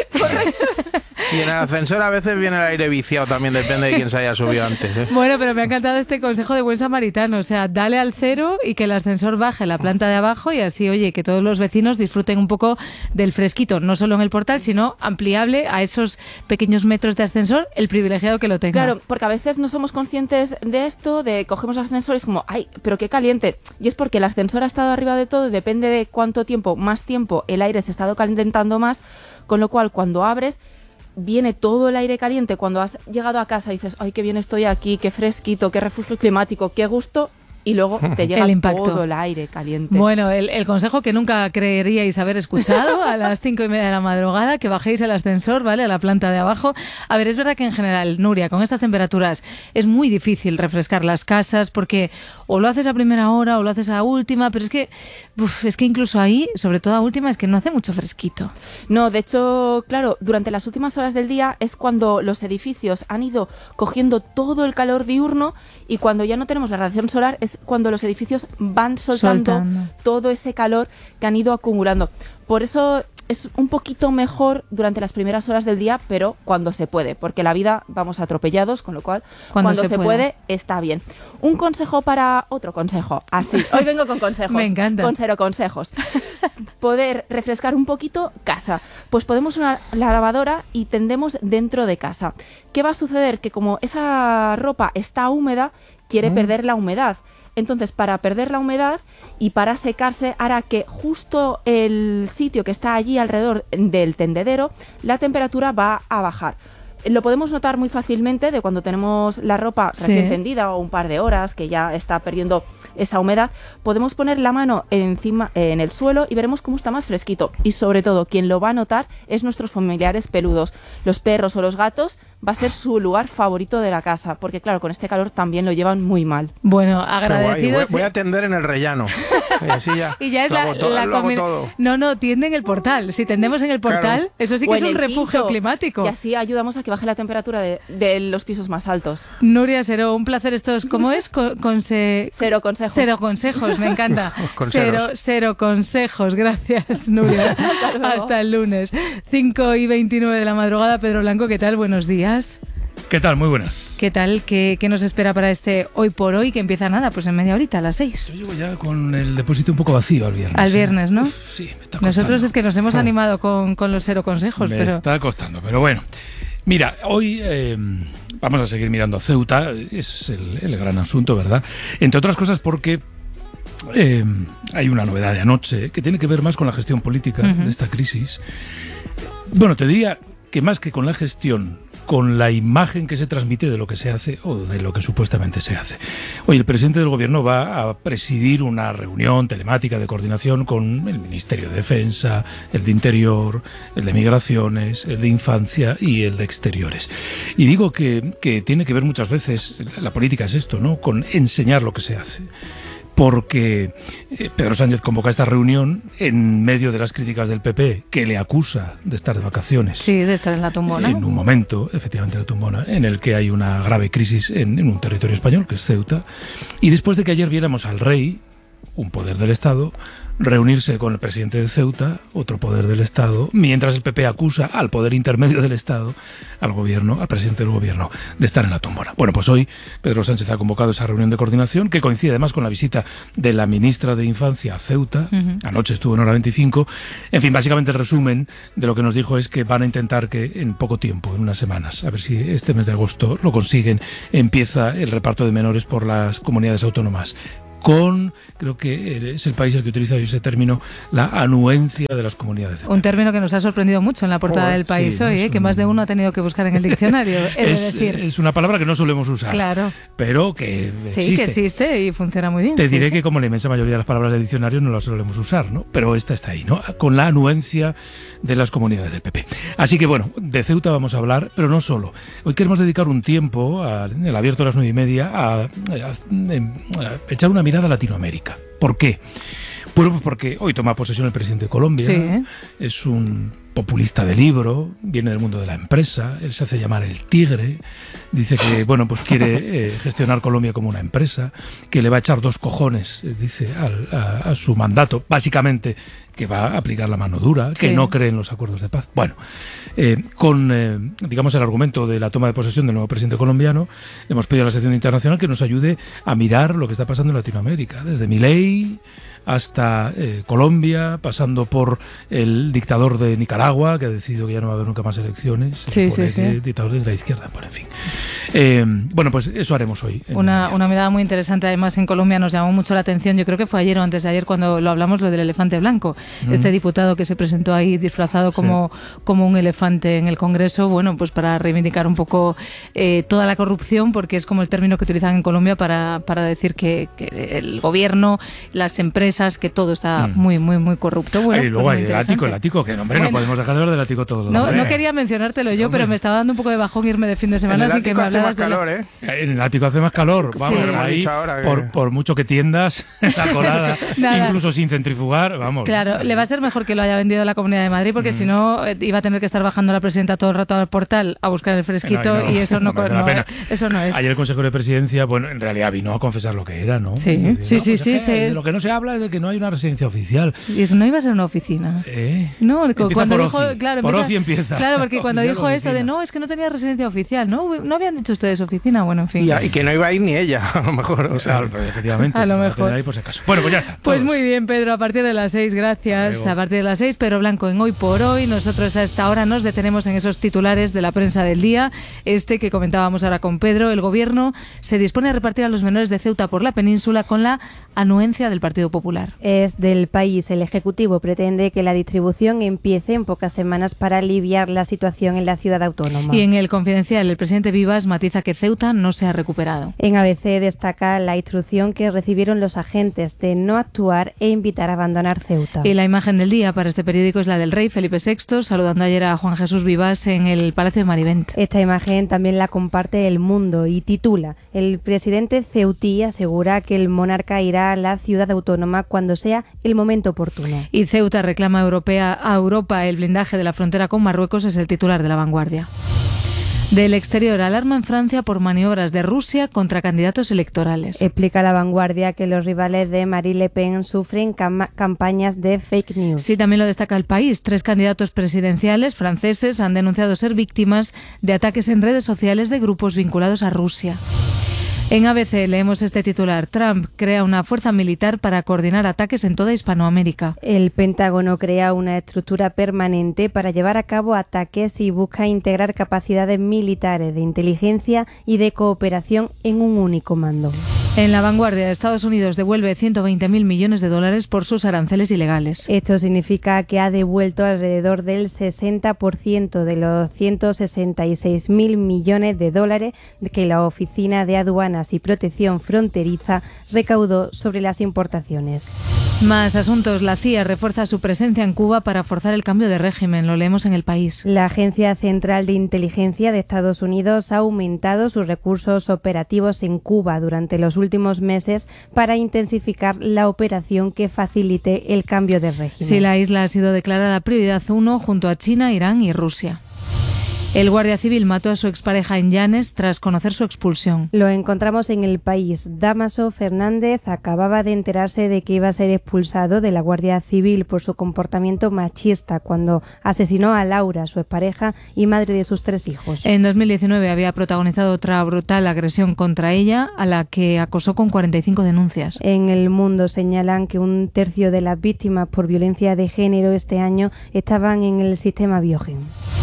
Y en el ascensor a veces viene el aire viciado, también depende de quién se haya subido antes, ¿eh? Bueno, pero me ha encantado este consejo de buen samaritano. O sea, dale al cero y que el ascensor baje la planta de abajo y así, oye, que todos los vecinos disfruten un poco del fresquito, no solo en el portal, sino ampliable a esos pequeños metros de ascensor, el privilegiado que lo tenga. Claro, porque a veces no somos conscientes de esto, de cogemos ascensores como, ay, pero qué caliente. Y es porque el ascensor ha estado arriba de todo y depende de cuánto tiempo, más tiempo, el aire se ha estado calentando más, con lo cual cuando abres viene todo el aire caliente. Cuando has llegado a casa y dices, ay, qué bien estoy aquí, qué fresquito, qué refugio climático, qué gusto, y luego te llega El impacto. todo el aire caliente. Bueno, el, el consejo que nunca creeríais haber escuchado a las cinco y media de la madrugada, que bajéis el ascensor, ¿vale? A la planta de abajo. A ver, es verdad que en general, Nuria, con estas temperaturas es muy difícil refrescar las casas porque o lo haces a primera hora o lo haces a última, pero es que, uf, es que incluso ahí, sobre todo a última, es que no hace mucho fresquito. No, de hecho, claro, durante las últimas horas del día es cuando los edificios han ido cogiendo todo el calor diurno y cuando ya no tenemos la radiación solar es cuando los edificios van soltando, Soltando. todo ese calor que han ido acumulando. Por eso es un poquito mejor durante las primeras horas del día, pero cuando se puede, porque la vida vamos atropellados, con lo cual Cuando cuando, se se, pueda. puede está bien. Un consejo para otro consejo, así. Hoy vengo con consejos. Me encanta. Con cero consejos. Poder refrescar un poquito casa. Pues podemos una la lavadora y tendemos dentro de casa. ¿Qué va a suceder? Que como esa ropa está húmeda, quiere Mm. perder la humedad. Entonces, para perder la humedad y para secarse, hará que justo el sitio que está allí alrededor del tendedero, la temperatura va a bajar. Lo podemos notar muy fácilmente de cuando tenemos la ropa Sí. recién tendida o un par de horas que ya está perdiendo esa humedad. Podemos poner la mano encima en el suelo y veremos cómo está más fresquito. Y sobre todo, quien lo va a notar es nuestros familiares peludos. Los perros o los gatos va a ser su lugar favorito de la casa, porque claro, con este calor también lo llevan muy mal. Bueno, Qué guay. agradecidos. Voy, voy a atender en el Rellano. Y así ya. Y ya es lo la, hago to- la lo hago combina- todo. No, no, tiende en el portal. Si tendemos en el portal, Claro. eso sí O que es en un el refugio quinto. climático. Y así ayudamos a que baje la temperatura de, de los pisos más altos. Nuria Seró, un placer estos. ¿Cómo es? Con, conse- Cero consejos. Cero consejos, me encanta. Con cero, ceros. cero consejos, gracias, Nuria. luego. Hasta el lunes. cinco y veintinueve de la madrugada. Pedro Blanco, ¿qué tal? Buenos días. ¿Qué tal? Muy buenas. ¿Qué tal? ¿Qué, qué nos espera para este hoy por hoy que empieza nada? Pues en media horita, a las seis. Yo llevo ya con el depósito un poco vacío al viernes. Al ¿eh? viernes, ¿no? Uf, sí, me está costando. Nosotros es que nos hemos animado con, con los cero consejos, Me pero... está costando, pero bueno. Mira, hoy eh, vamos a seguir mirando Ceuta, es el, el gran asunto, ¿verdad? Entre otras cosas porque eh, hay una novedad de anoche que tiene que ver más con la gestión política uh-huh. de esta crisis. Bueno, te diría que más que con la gestión, con la imagen que se transmite de lo que se hace o de lo que supuestamente se hace. Hoy el presidente del gobierno va a presidir una reunión telemática de coordinación con el Ministerio de Defensa, el de Interior, el de Migraciones, el de Infancia y el de Exteriores. Y digo que, que tiene que ver muchas veces, la política es esto, ¿no?, con enseñar lo que se hace. Porque eh, Pedro Sánchez convoca esta reunión en medio de las críticas del P P, que le acusa de estar de vacaciones. Sí, de estar en la tumbona. En un momento, efectivamente, la tumbona, en el que hay una grave crisis en, en un territorio español, que es Ceuta. Y después de que ayer viéramos al rey, un poder del Estado, reunirse con el presidente de Ceuta, otro poder del Estado, mientras el P P acusa al poder intermedio del Estado, al gobierno, al presidente del gobierno, de estar en la tumbona. Bueno, pues hoy Pedro Sánchez ha convocado esa reunión de coordinación, que coincide además con la visita de la ministra de Infancia a Ceuta. Uh-huh. Anoche estuvo en hora veinticinco. En fin, básicamente el resumen de lo que nos dijo es que van a intentar que en poco tiempo, en unas semanas, a ver si este mes de agosto lo consiguen, empieza el reparto de menores por las comunidades autónomas. Con, creo que es el país el que utiliza ese término, la anuencia de las comunidades. Un término que nos ha sorprendido mucho en la portada oh, del País sí, hoy, ¿eh? Un... que más de uno ha tenido que buscar en el diccionario. Es, es, decir. es una palabra que no solemos usar, claro, pero que existe. Sí, que existe y funciona muy bien. Te sí, diré sí. que como la inmensa mayoría de las palabras del diccionario no las solemos usar, ¿no? Pero esta está ahí, ¿no? Con la anuencia de las comunidades del P P. Así que bueno, de Ceuta vamos a hablar, pero no solo. Hoy queremos dedicar un tiempo, a, en el abierto a las nueve y media, a, a, a, a echar una mirada a Latinoamérica. ¿Por qué? Bueno, pues porque hoy toma posesión el presidente de Colombia, sí. Es un populista de libro, viene del mundo de la empresa, él se hace llamar el Tigre, dice que bueno, pues quiere eh, gestionar Colombia como una empresa, que le va a echar dos cojones, dice, al, a, a su mandato, básicamente que va a aplicar la mano dura, que sí. no cree en los acuerdos de paz. Bueno, eh, con, eh, digamos, el argumento de la toma de posesión del nuevo presidente colombiano, hemos pedido a la sección internacional que nos ayude a mirar lo que está pasando en Latinoamérica, desde Milei hasta eh, Colombia, pasando por el dictador de Nicaragua, que ha decidido que ya no va a haber nunca más elecciones. Sí, sí, sí. Dictadores de la izquierda, bueno, en fin. Eh, bueno, pues eso haremos hoy. Una, una mirada muy interesante, además, en Colombia nos llamó mucho la atención, yo creo que fue ayer o antes de ayer cuando lo hablamos, lo del elefante blanco. Mm. Este diputado que se presentó ahí disfrazado como, sí. como un elefante en el Congreso, bueno, pues para reivindicar un poco eh, toda la corrupción, porque es como el término que utilizan en Colombia para, para decir que, que el gobierno, las empresas, que todo está mm. muy, muy, muy corrupto. Bueno, y luego pues hay el ático, el ático, que hombre, bueno, no podemos dejar de hablar del ático todo los No, no quería mencionártelo sí, yo, hombre. Pero me estaba dando un poco de bajón irme de fin de semana, así que me hablabas de... calor, la... ¿eh? En el ático hace más calor, vamos, sí. ahí, ahora que... por, por mucho que tiendas la colada, incluso sin centrifugar, vamos. Claro, le va a ser mejor que lo haya vendido la Comunidad de Madrid, porque mm. si no, eh, iba a tener que estar bajando la presidenta todo el rato al portal a buscar el fresquito, no, no, y eso no, no, no, eso no es. Ayer el consejero de presidencia, bueno, en realidad vino a confesar lo que era, ¿no? Sí, decir, sí, no, sí, pues sí, es sí. De lo que no se habla es de que no hay una residencia oficial. Y eso no iba a ser una oficina. ¿Eh? No, empieza cuando por dijo, Oci. claro, por empieza, Oci empieza. Claro, porque cuando dijo eso de no, es que no tenía residencia oficial, no, no habían dicho ustedes oficina, bueno, en fin. Y, y que no iba a ir ni ella, a lo mejor. O sea, claro, pero efectivamente. A lo mejor. Ahí por si acaso. Bueno, pues ya está. Pues muy bien, Pedro, a partir de las seis, gracias. A partir de las seis, Pedro Blanco en Hoy por Hoy. Nosotros a esta hora nos detenemos en esos titulares de la prensa del día. Este que comentábamos ahora con Pedro, el gobierno se dispone a repartir a los menores de Ceuta por la península con la anuencia del Partido Popular. Es del País. El Ejecutivo pretende que la distribución empiece en pocas semanas para aliviar la situación en la ciudad autónoma. Y en el Confidencial, el presidente Vivas matiza que Ceuta no se ha recuperado. En A B C destaca la instrucción que recibieron los agentes de no actuar e invitar a abandonar Ceuta. Y la imagen del día para este periódico es la del rey Felipe sexto, saludando ayer a Juan Jesús Vivas en el Palacio de Marivent. Esta imagen también la comparte El Mundo y titula: el presidente ceutí asegura que el monarca irá a la ciudad autónoma cuando sea el momento oportuno. Y Ceuta reclama europea, a Europa el blindaje de la frontera con Marruecos, es el titular de La Vanguardia. Del exterior, alarma en Francia por maniobras de Rusia contra candidatos electorales. Explica La Vanguardia que los rivales de Marine Le Pen sufren cam- campañas de fake news. Sí, también lo destaca El País. Tres candidatos presidenciales franceses han denunciado ser víctimas de ataques en redes sociales de grupos vinculados a Rusia. En A B C leemos este titular: Trump crea una fuerza militar para coordinar ataques en toda Hispanoamérica. El Pentágono crea una estructura permanente para llevar a cabo ataques y busca integrar capacidades militares de inteligencia y de cooperación en un único mando. En La Vanguardia, Estados Unidos devuelve ciento veinte mil millones de dólares por sus aranceles ilegales. Esto significa que ha devuelto alrededor del sesenta por ciento de los ciento sesenta y seis mil millones de dólares que la Oficina de Aduanas y Protección Fronteriza recaudó sobre las importaciones. Más asuntos. La C I A refuerza su presencia en Cuba para forzar el cambio de régimen. Lo leemos en El País. La Agencia Central de Inteligencia de Estados Unidos ha aumentado sus recursos operativos en Cuba durante los últimos meses para intensificar la operación que facilite el cambio de régimen. Sí, la isla ha sido declarada prioridad uno junto a China, Irán y Rusia. El guardia civil mató a su expareja en Llanes tras conocer su expulsión. Lo encontramos en El País. Dámaso Fernández acababa de enterarse de que iba a ser expulsado de la Guardia Civil por su comportamiento machista cuando asesinó a Laura, su expareja y madre de sus tres hijos. En dos mil diecinueve había protagonizado otra brutal agresión contra ella, a la que acosó con cuarenta y cinco denuncias. En El Mundo señalan que un tercio de las víctimas por violencia de género este año estaban en el sistema Biogen.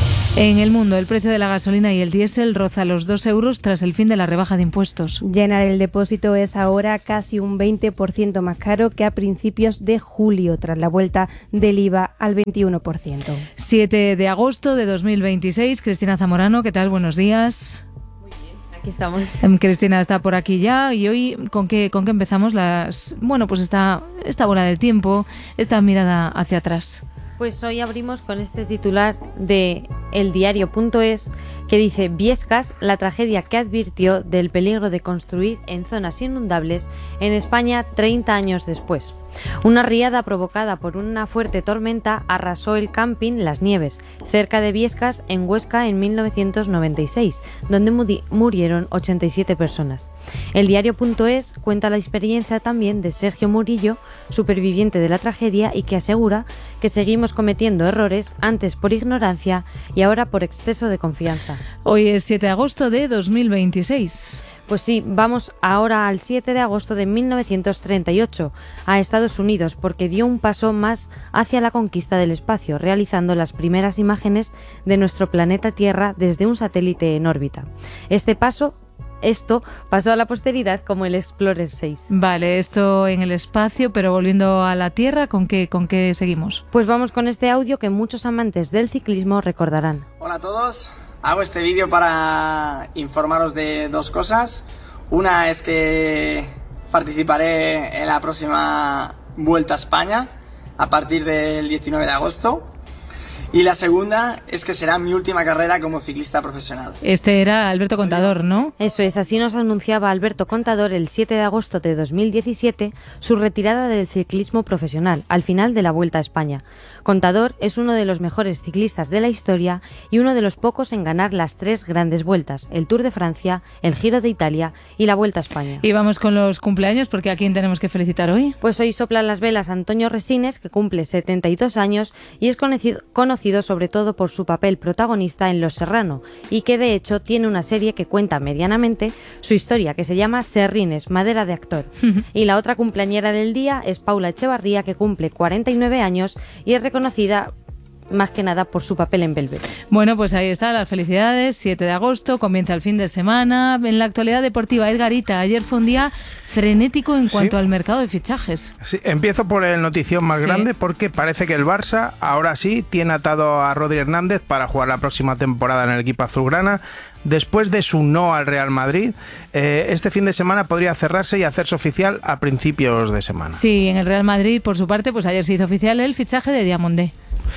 En El Mundo, el precio de la gasolina y el diésel roza los dos euros tras el fin de la rebaja de impuestos. Llenar el depósito es ahora casi un veinte por ciento más caro que a principios de julio, tras la vuelta del I V A al veintiuno por ciento. siete de agosto de dos mil veintiséis. Cristina Zamorano, ¿qué tal? Buenos días. Aquí estamos. Cristina está por aquí ya y hoy ¿con qué, con qué empezamos? Las, bueno, pues esta, esta bola del tiempo, esta mirada hacia atrás. Pues hoy abrimos con este titular de eldiario punto es que dice: Viescas, la tragedia que advirtió del peligro de construir en zonas inundables en España treinta años después. Una riada provocada por una fuerte tormenta arrasó el camping Las Nieves, cerca de Viescas, en Huesca, en mil novecientos noventa y seis, donde murieron ochenta y siete personas. eldiario punto es cuenta la experiencia también de Sergio Murillo, superviviente de la tragedia, y que asegura que seguimos cometiendo errores, antes por ignorancia y ahora por exceso de confianza. Hoy es siete de agosto de dos mil veintiséis. Pues sí, vamos ahora al siete de agosto de mil novecientos treinta y ocho, a Estados Unidos, porque dio un paso más hacia la conquista del espacio, realizando las primeras imágenes de nuestro planeta Tierra desde un satélite en órbita. Este paso Esto pasó a la posteridad como el Explorer seis. Vale, esto en el espacio, pero volviendo a la Tierra, ¿con qué, con qué seguimos? Pues vamos con este audio que muchos amantes del ciclismo recordarán. Hola a todos, hago este vídeo para informaros de dos cosas. Una es que participaré en la próxima Vuelta a España a partir del diecinueve de agosto. Y la segunda es que será mi última carrera como ciclista profesional. Este era Alberto Contador, ¿no? Eso es, así nos anunciaba Alberto Contador el siete de agosto de dos mil diecisiete su retirada del ciclismo profesional, al final de la Vuelta a España. Contador es uno de los mejores ciclistas de la historia y uno de los pocos en ganar las tres grandes vueltas, el Tour de Francia, el Giro de Italia y la Vuelta a España. Y vamos con los cumpleaños, porque ¿a quién tenemos que felicitar hoy? Pues hoy soplan las velas Antonio Resines, que cumple setenta y dos años y es conocido, conocido sobre todo por su papel protagonista en Los Serrano, y que de hecho tiene una serie que cuenta medianamente su historia, que se llama Serrines, madera de actor. Y la otra cumpleañera del día es Paula Echevarría, que cumple cuarenta y nueve años y es reconocida más que nada por su papel en Velvet. Bueno, pues ahí está, las felicidades. siete de agosto, comienza el fin de semana. En la actualidad deportiva, Edgarita, ayer fue un día frenético en cuanto sí. al mercado de fichajes. Sí, empiezo por el notición más sí. grande, porque parece que el Barça ahora sí tiene atado a Rodri Hernández para jugar la próxima temporada en el equipo azulgrana. Después de su no al Real Madrid, eh, este fin de semana podría cerrarse y hacerse oficial a principios de semana. Sí, en el Real Madrid, por su parte, pues ayer se hizo oficial el fichaje de Diamondé.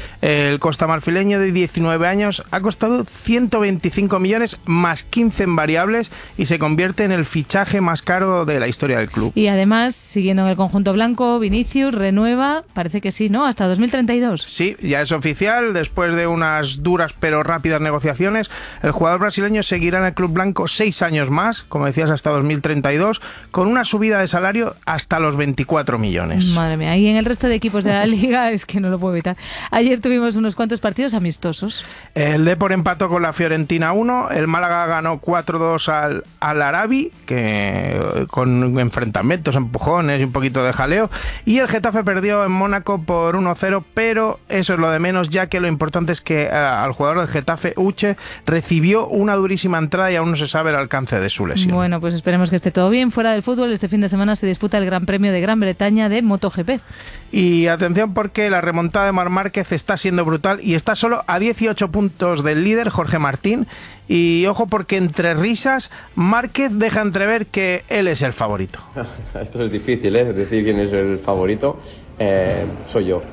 El costamarfileño de diecinueve años ha costado ciento veinticinco millones más quince en variables y se convierte en el fichaje más caro de la historia del club. Y además, siguiendo en el conjunto blanco, Vinicius renueva, parece que sí, ¿no? Hasta dos mil treinta y dos. Sí, ya es oficial. Después de unas duras pero rápidas negociaciones, el jugador brasileño seguirá en el club blanco seis años más, como decías, hasta dos mil treinta y dos, con una subida de salario hasta los veinticuatro millones. Madre mía, y en el resto de equipos de la liga es que no lo puedo evitar. Ayer Ayer tuvimos unos cuantos partidos amistosos. El Depor empató con la Fiorentina uno, el Málaga ganó cuatro dos al, al Arabi, que con enfrentamientos, empujones y un poquito de jaleo, y el Getafe perdió en Mónaco por uno cero, pero eso es lo de menos, ya que lo importante es que uh, al jugador del Getafe, Uche, recibió una durísima entrada y aún no se sabe el alcance de su lesión. Bueno, pues esperemos que esté todo bien. Fuera del fútbol, este fin de semana se disputa el Gran Premio de Gran Bretaña de MotoGP. Y atención porque la remontada de Marc Márquez está siendo brutal y está solo a dieciocho puntos del líder, Jorge Martín. Y ojo porque entre risas, Márquez deja entrever que él es el favorito. Esto es difícil, ¿eh? Decir quién es el favorito. Eh, soy yo.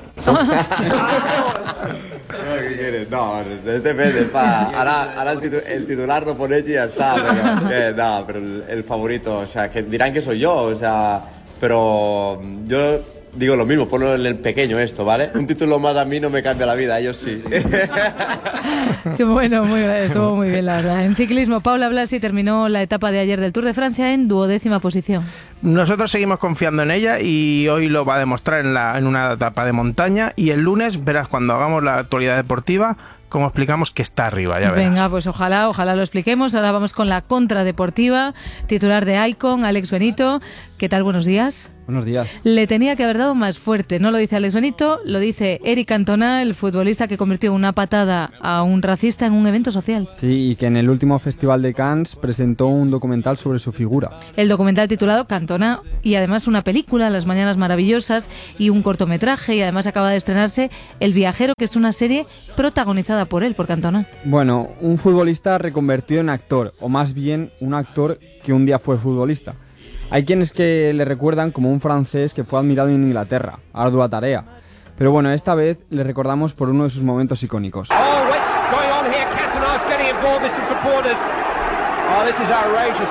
¿Qué quieres? No, depende, pa. Ahora, ahora el, titu el titular lo pones y ya está. Pero, eh, no, pero el, el favorito, o sea, que dirán que soy yo, o sea, pero yo digo lo mismo, ponlo en el pequeño esto, ¿vale? Un título más a mí no me cambia la vida, a ellos sí. Qué bueno, muy, estuvo muy bien, la verdad. En ciclismo, Paula Blasi terminó la etapa de ayer del Tour de Francia en duodécima posición. Nosotros seguimos confiando en ella y hoy lo va a demostrar en, la, en una etapa de montaña, y el lunes verás cuando hagamos la actualidad deportiva como explicamos que está arriba, ya verás. Venga, pues ojalá, ojalá lo expliquemos. Ahora vamos con la contradeportiva, titular de Icon, Alex Benito. ¿Qué tal? Buenos días. Buenos días. Le tenía que haber dado más fuerte. No lo dice Alex Benito, lo dice Eric Cantona, el futbolista que convirtió una patada a un racista en un evento social. Sí, y que en el último Festival de Cannes presentó un documental sobre su figura. El documental titulado Cantona, y además una película, Las Mañanas Maravillosas, y un cortometraje, y además acaba de estrenarse El Viajero, que es una serie protagonizada por él, por Cantona. Bueno, un futbolista reconvertido en actor, o más bien un actor que un día fue futbolista. Hay quienes que le recuerdan como un francés que fue admirado en Inglaterra, ardua tarea. Pero bueno, esta vez le recordamos por uno de sus momentos icónicos. Oh, what's going on here? Cantona's getting involved with some supporters. Oh, this is outrageous.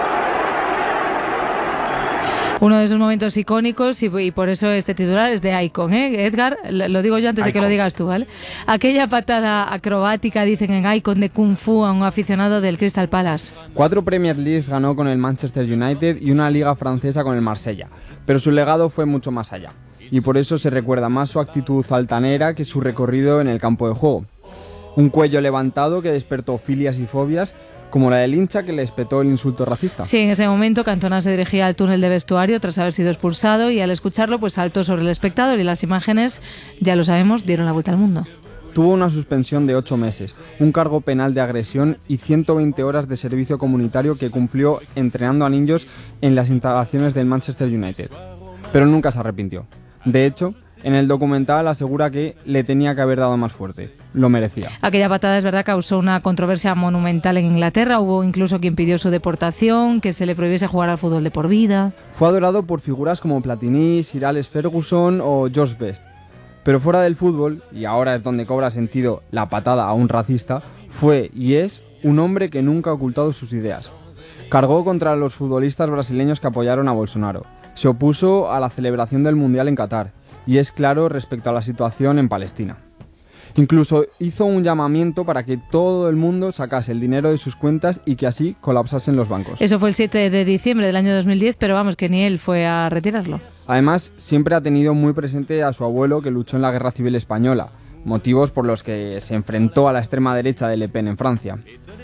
Uno de esos momentos icónicos y, y por eso este titular es de Icon, ¿eh? Edgar, lo digo yo antes Icon. de que lo digas tú, ¿vale? Aquella patada acrobática, dicen en Icon, de Kung Fu a un aficionado del Crystal Palace. Cuatro Premier Leagues ganó con el Manchester United y una liga francesa con el Marsella, pero su legado fue mucho más allá. Y por eso se recuerda más su actitud altanera que su recorrido en el campo de juego. Un cuello levantado que despertó filias y fobias, como la del hincha que le espetó el insulto racista. Sí, en ese momento Cantona se dirigía al túnel de vestuario tras haber sido expulsado y al escucharlo pues saltó sobre el espectador y las imágenes, ya lo sabemos, dieron la vuelta al mundo. Tuvo una suspensión de ocho meses, un cargo penal de agresión y ciento veinte horas de servicio comunitario que cumplió entrenando a niños en las instalaciones del Manchester United. Pero nunca se arrepintió. De hecho, en el documental asegura que le tenía que haber dado más fuerte. Lo merecía. Aquella patada, es verdad, causó una controversia monumental en Inglaterra. Hubo incluso quien pidió su deportación, que se le prohibiese jugar al fútbol de por vida. Fue adorado por figuras como Platini, Sir Alex Ferguson o George Best. Pero fuera del fútbol, y ahora es donde cobra sentido la patada a un racista, fue y es un hombre que nunca ha ocultado sus ideas. Cargó contra los futbolistas brasileños que apoyaron a Bolsonaro. Se opuso a la celebración del Mundial en Qatar. Y es claro respecto a la situación en Palestina. Incluso hizo un llamamiento para que todo el mundo sacase el dinero de sus cuentas y que así colapsasen los bancos. Eso fue el siete de diciembre del año dos mil diez, pero vamos, que ni él fue a retirarlo. Además, siempre ha tenido muy presente a su abuelo que luchó en la Guerra Civil Española, motivos por los que se enfrentó a la extrema derecha de Le Pen en Francia.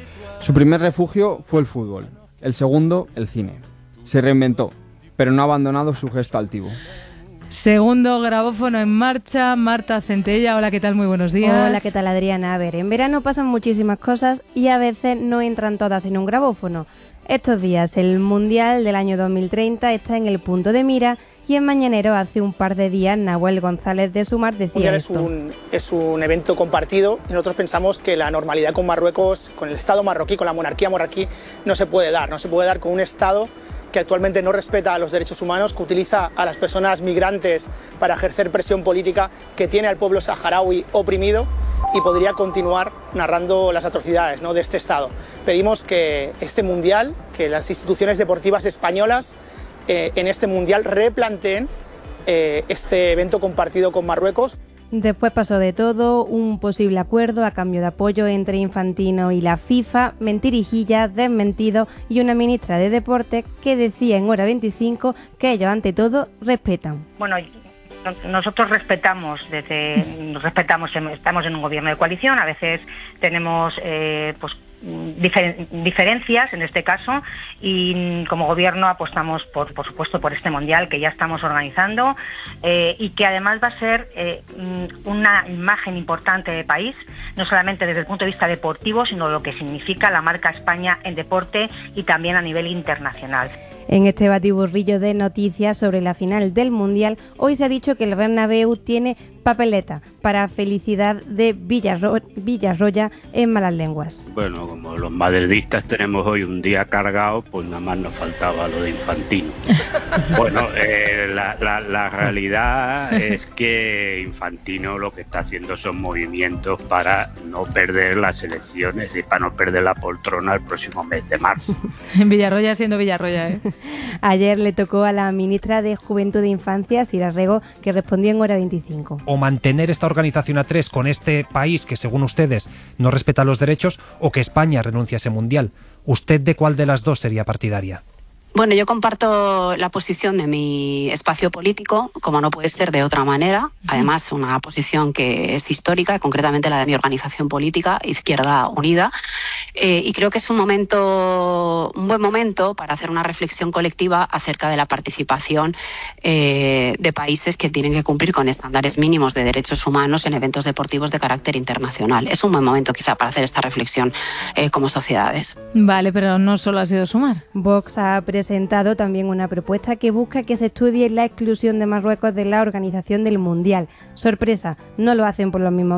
Su primer refugio fue el fútbol, el segundo, el cine. Se reinventó, pero no ha abandonado su gesto altivo. Segundo grabófono en marcha, Marta Centella. Hola, ¿qué tal? Muy buenos días. Hola, ¿qué tal, Adriana? A ver, en verano pasan muchísimas cosas y a veces no entran todas en un grabófono. Estos días el Mundial del año dos mil treinta está en el punto de mira y en Mañanero hace un par de días Nahuel González de Sumar decía esto. Es un, es un evento compartido y nosotros pensamos que la normalidad con Marruecos, con el Estado marroquí, con la monarquía marroquí, no se puede dar. No se puede dar con un Estado que actualmente no respeta a los derechos humanos, que utiliza a las personas migrantes para ejercer presión política, que tiene al pueblo saharaui oprimido y podría continuar narrando las atrocidades, ¿no?, de este Estado. Pedimos que este Mundial, que las instituciones deportivas españolas eh, en este Mundial replanteen eh, este evento compartido con Marruecos. Después pasó de todo, un posible acuerdo a cambio de apoyo entre Infantino y la FIFA, mentirijillas, desmentidos y una ministra de Deportes que decía en Hora veinticinco que ellos ante todo respetan. Bueno, nosotros respetamos, desde, respetamos, estamos en un gobierno de coalición, a veces tenemos eh, pues Difer- diferencias en este caso, y como gobierno apostamos por, por supuesto por este mundial que ya estamos organizando eh, y que además va a ser eh, una imagen importante de país, no solamente desde el punto de vista deportivo, sino lo que significa la marca España en deporte y también a nivel internacional. En este batiburrillo de noticias sobre la final del Mundial, hoy se ha dicho que el Bernabéu tiene papeleta para felicidad de Villarro- Villarroya en malas lenguas. Bueno, como los madridistas tenemos hoy un día cargado, pues nada más nos faltaba lo de Infantino. Bueno, eh, la, la, la realidad es que Infantino lo que está haciendo son movimientos para no perder las elecciones y para no perder la poltrona el próximo mes de marzo. En Villarroya siendo Villarroya, ¿eh? Ayer le tocó a la ministra de Juventud e Infancia, Sira Rego, que respondió en Hora veinticinco. O mantener esta organización A tres con este país que, según ustedes, no respeta los derechos, o que España renuncie a ese mundial. ¿Usted de cuál de las dos sería partidaria? Bueno, yo comparto la posición de mi espacio político, como no puede ser de otra manera. Además, una posición que es histórica, concretamente la de mi organización política, Izquierda Unida. Eh, y creo que es un momento, un buen momento para hacer una reflexión colectiva acerca de la participación eh, de países que tienen que cumplir con estándares mínimos de derechos humanos en eventos deportivos de carácter internacional. Es un buen momento quizá para hacer esta reflexión eh, como sociedades. Vale, pero no solo ha sido sumar. Vox ha presentado también una propuesta que busca que se estudie la exclusión de Marruecos de la organización del Mundial. Sorpresa, no lo hacen por los mismos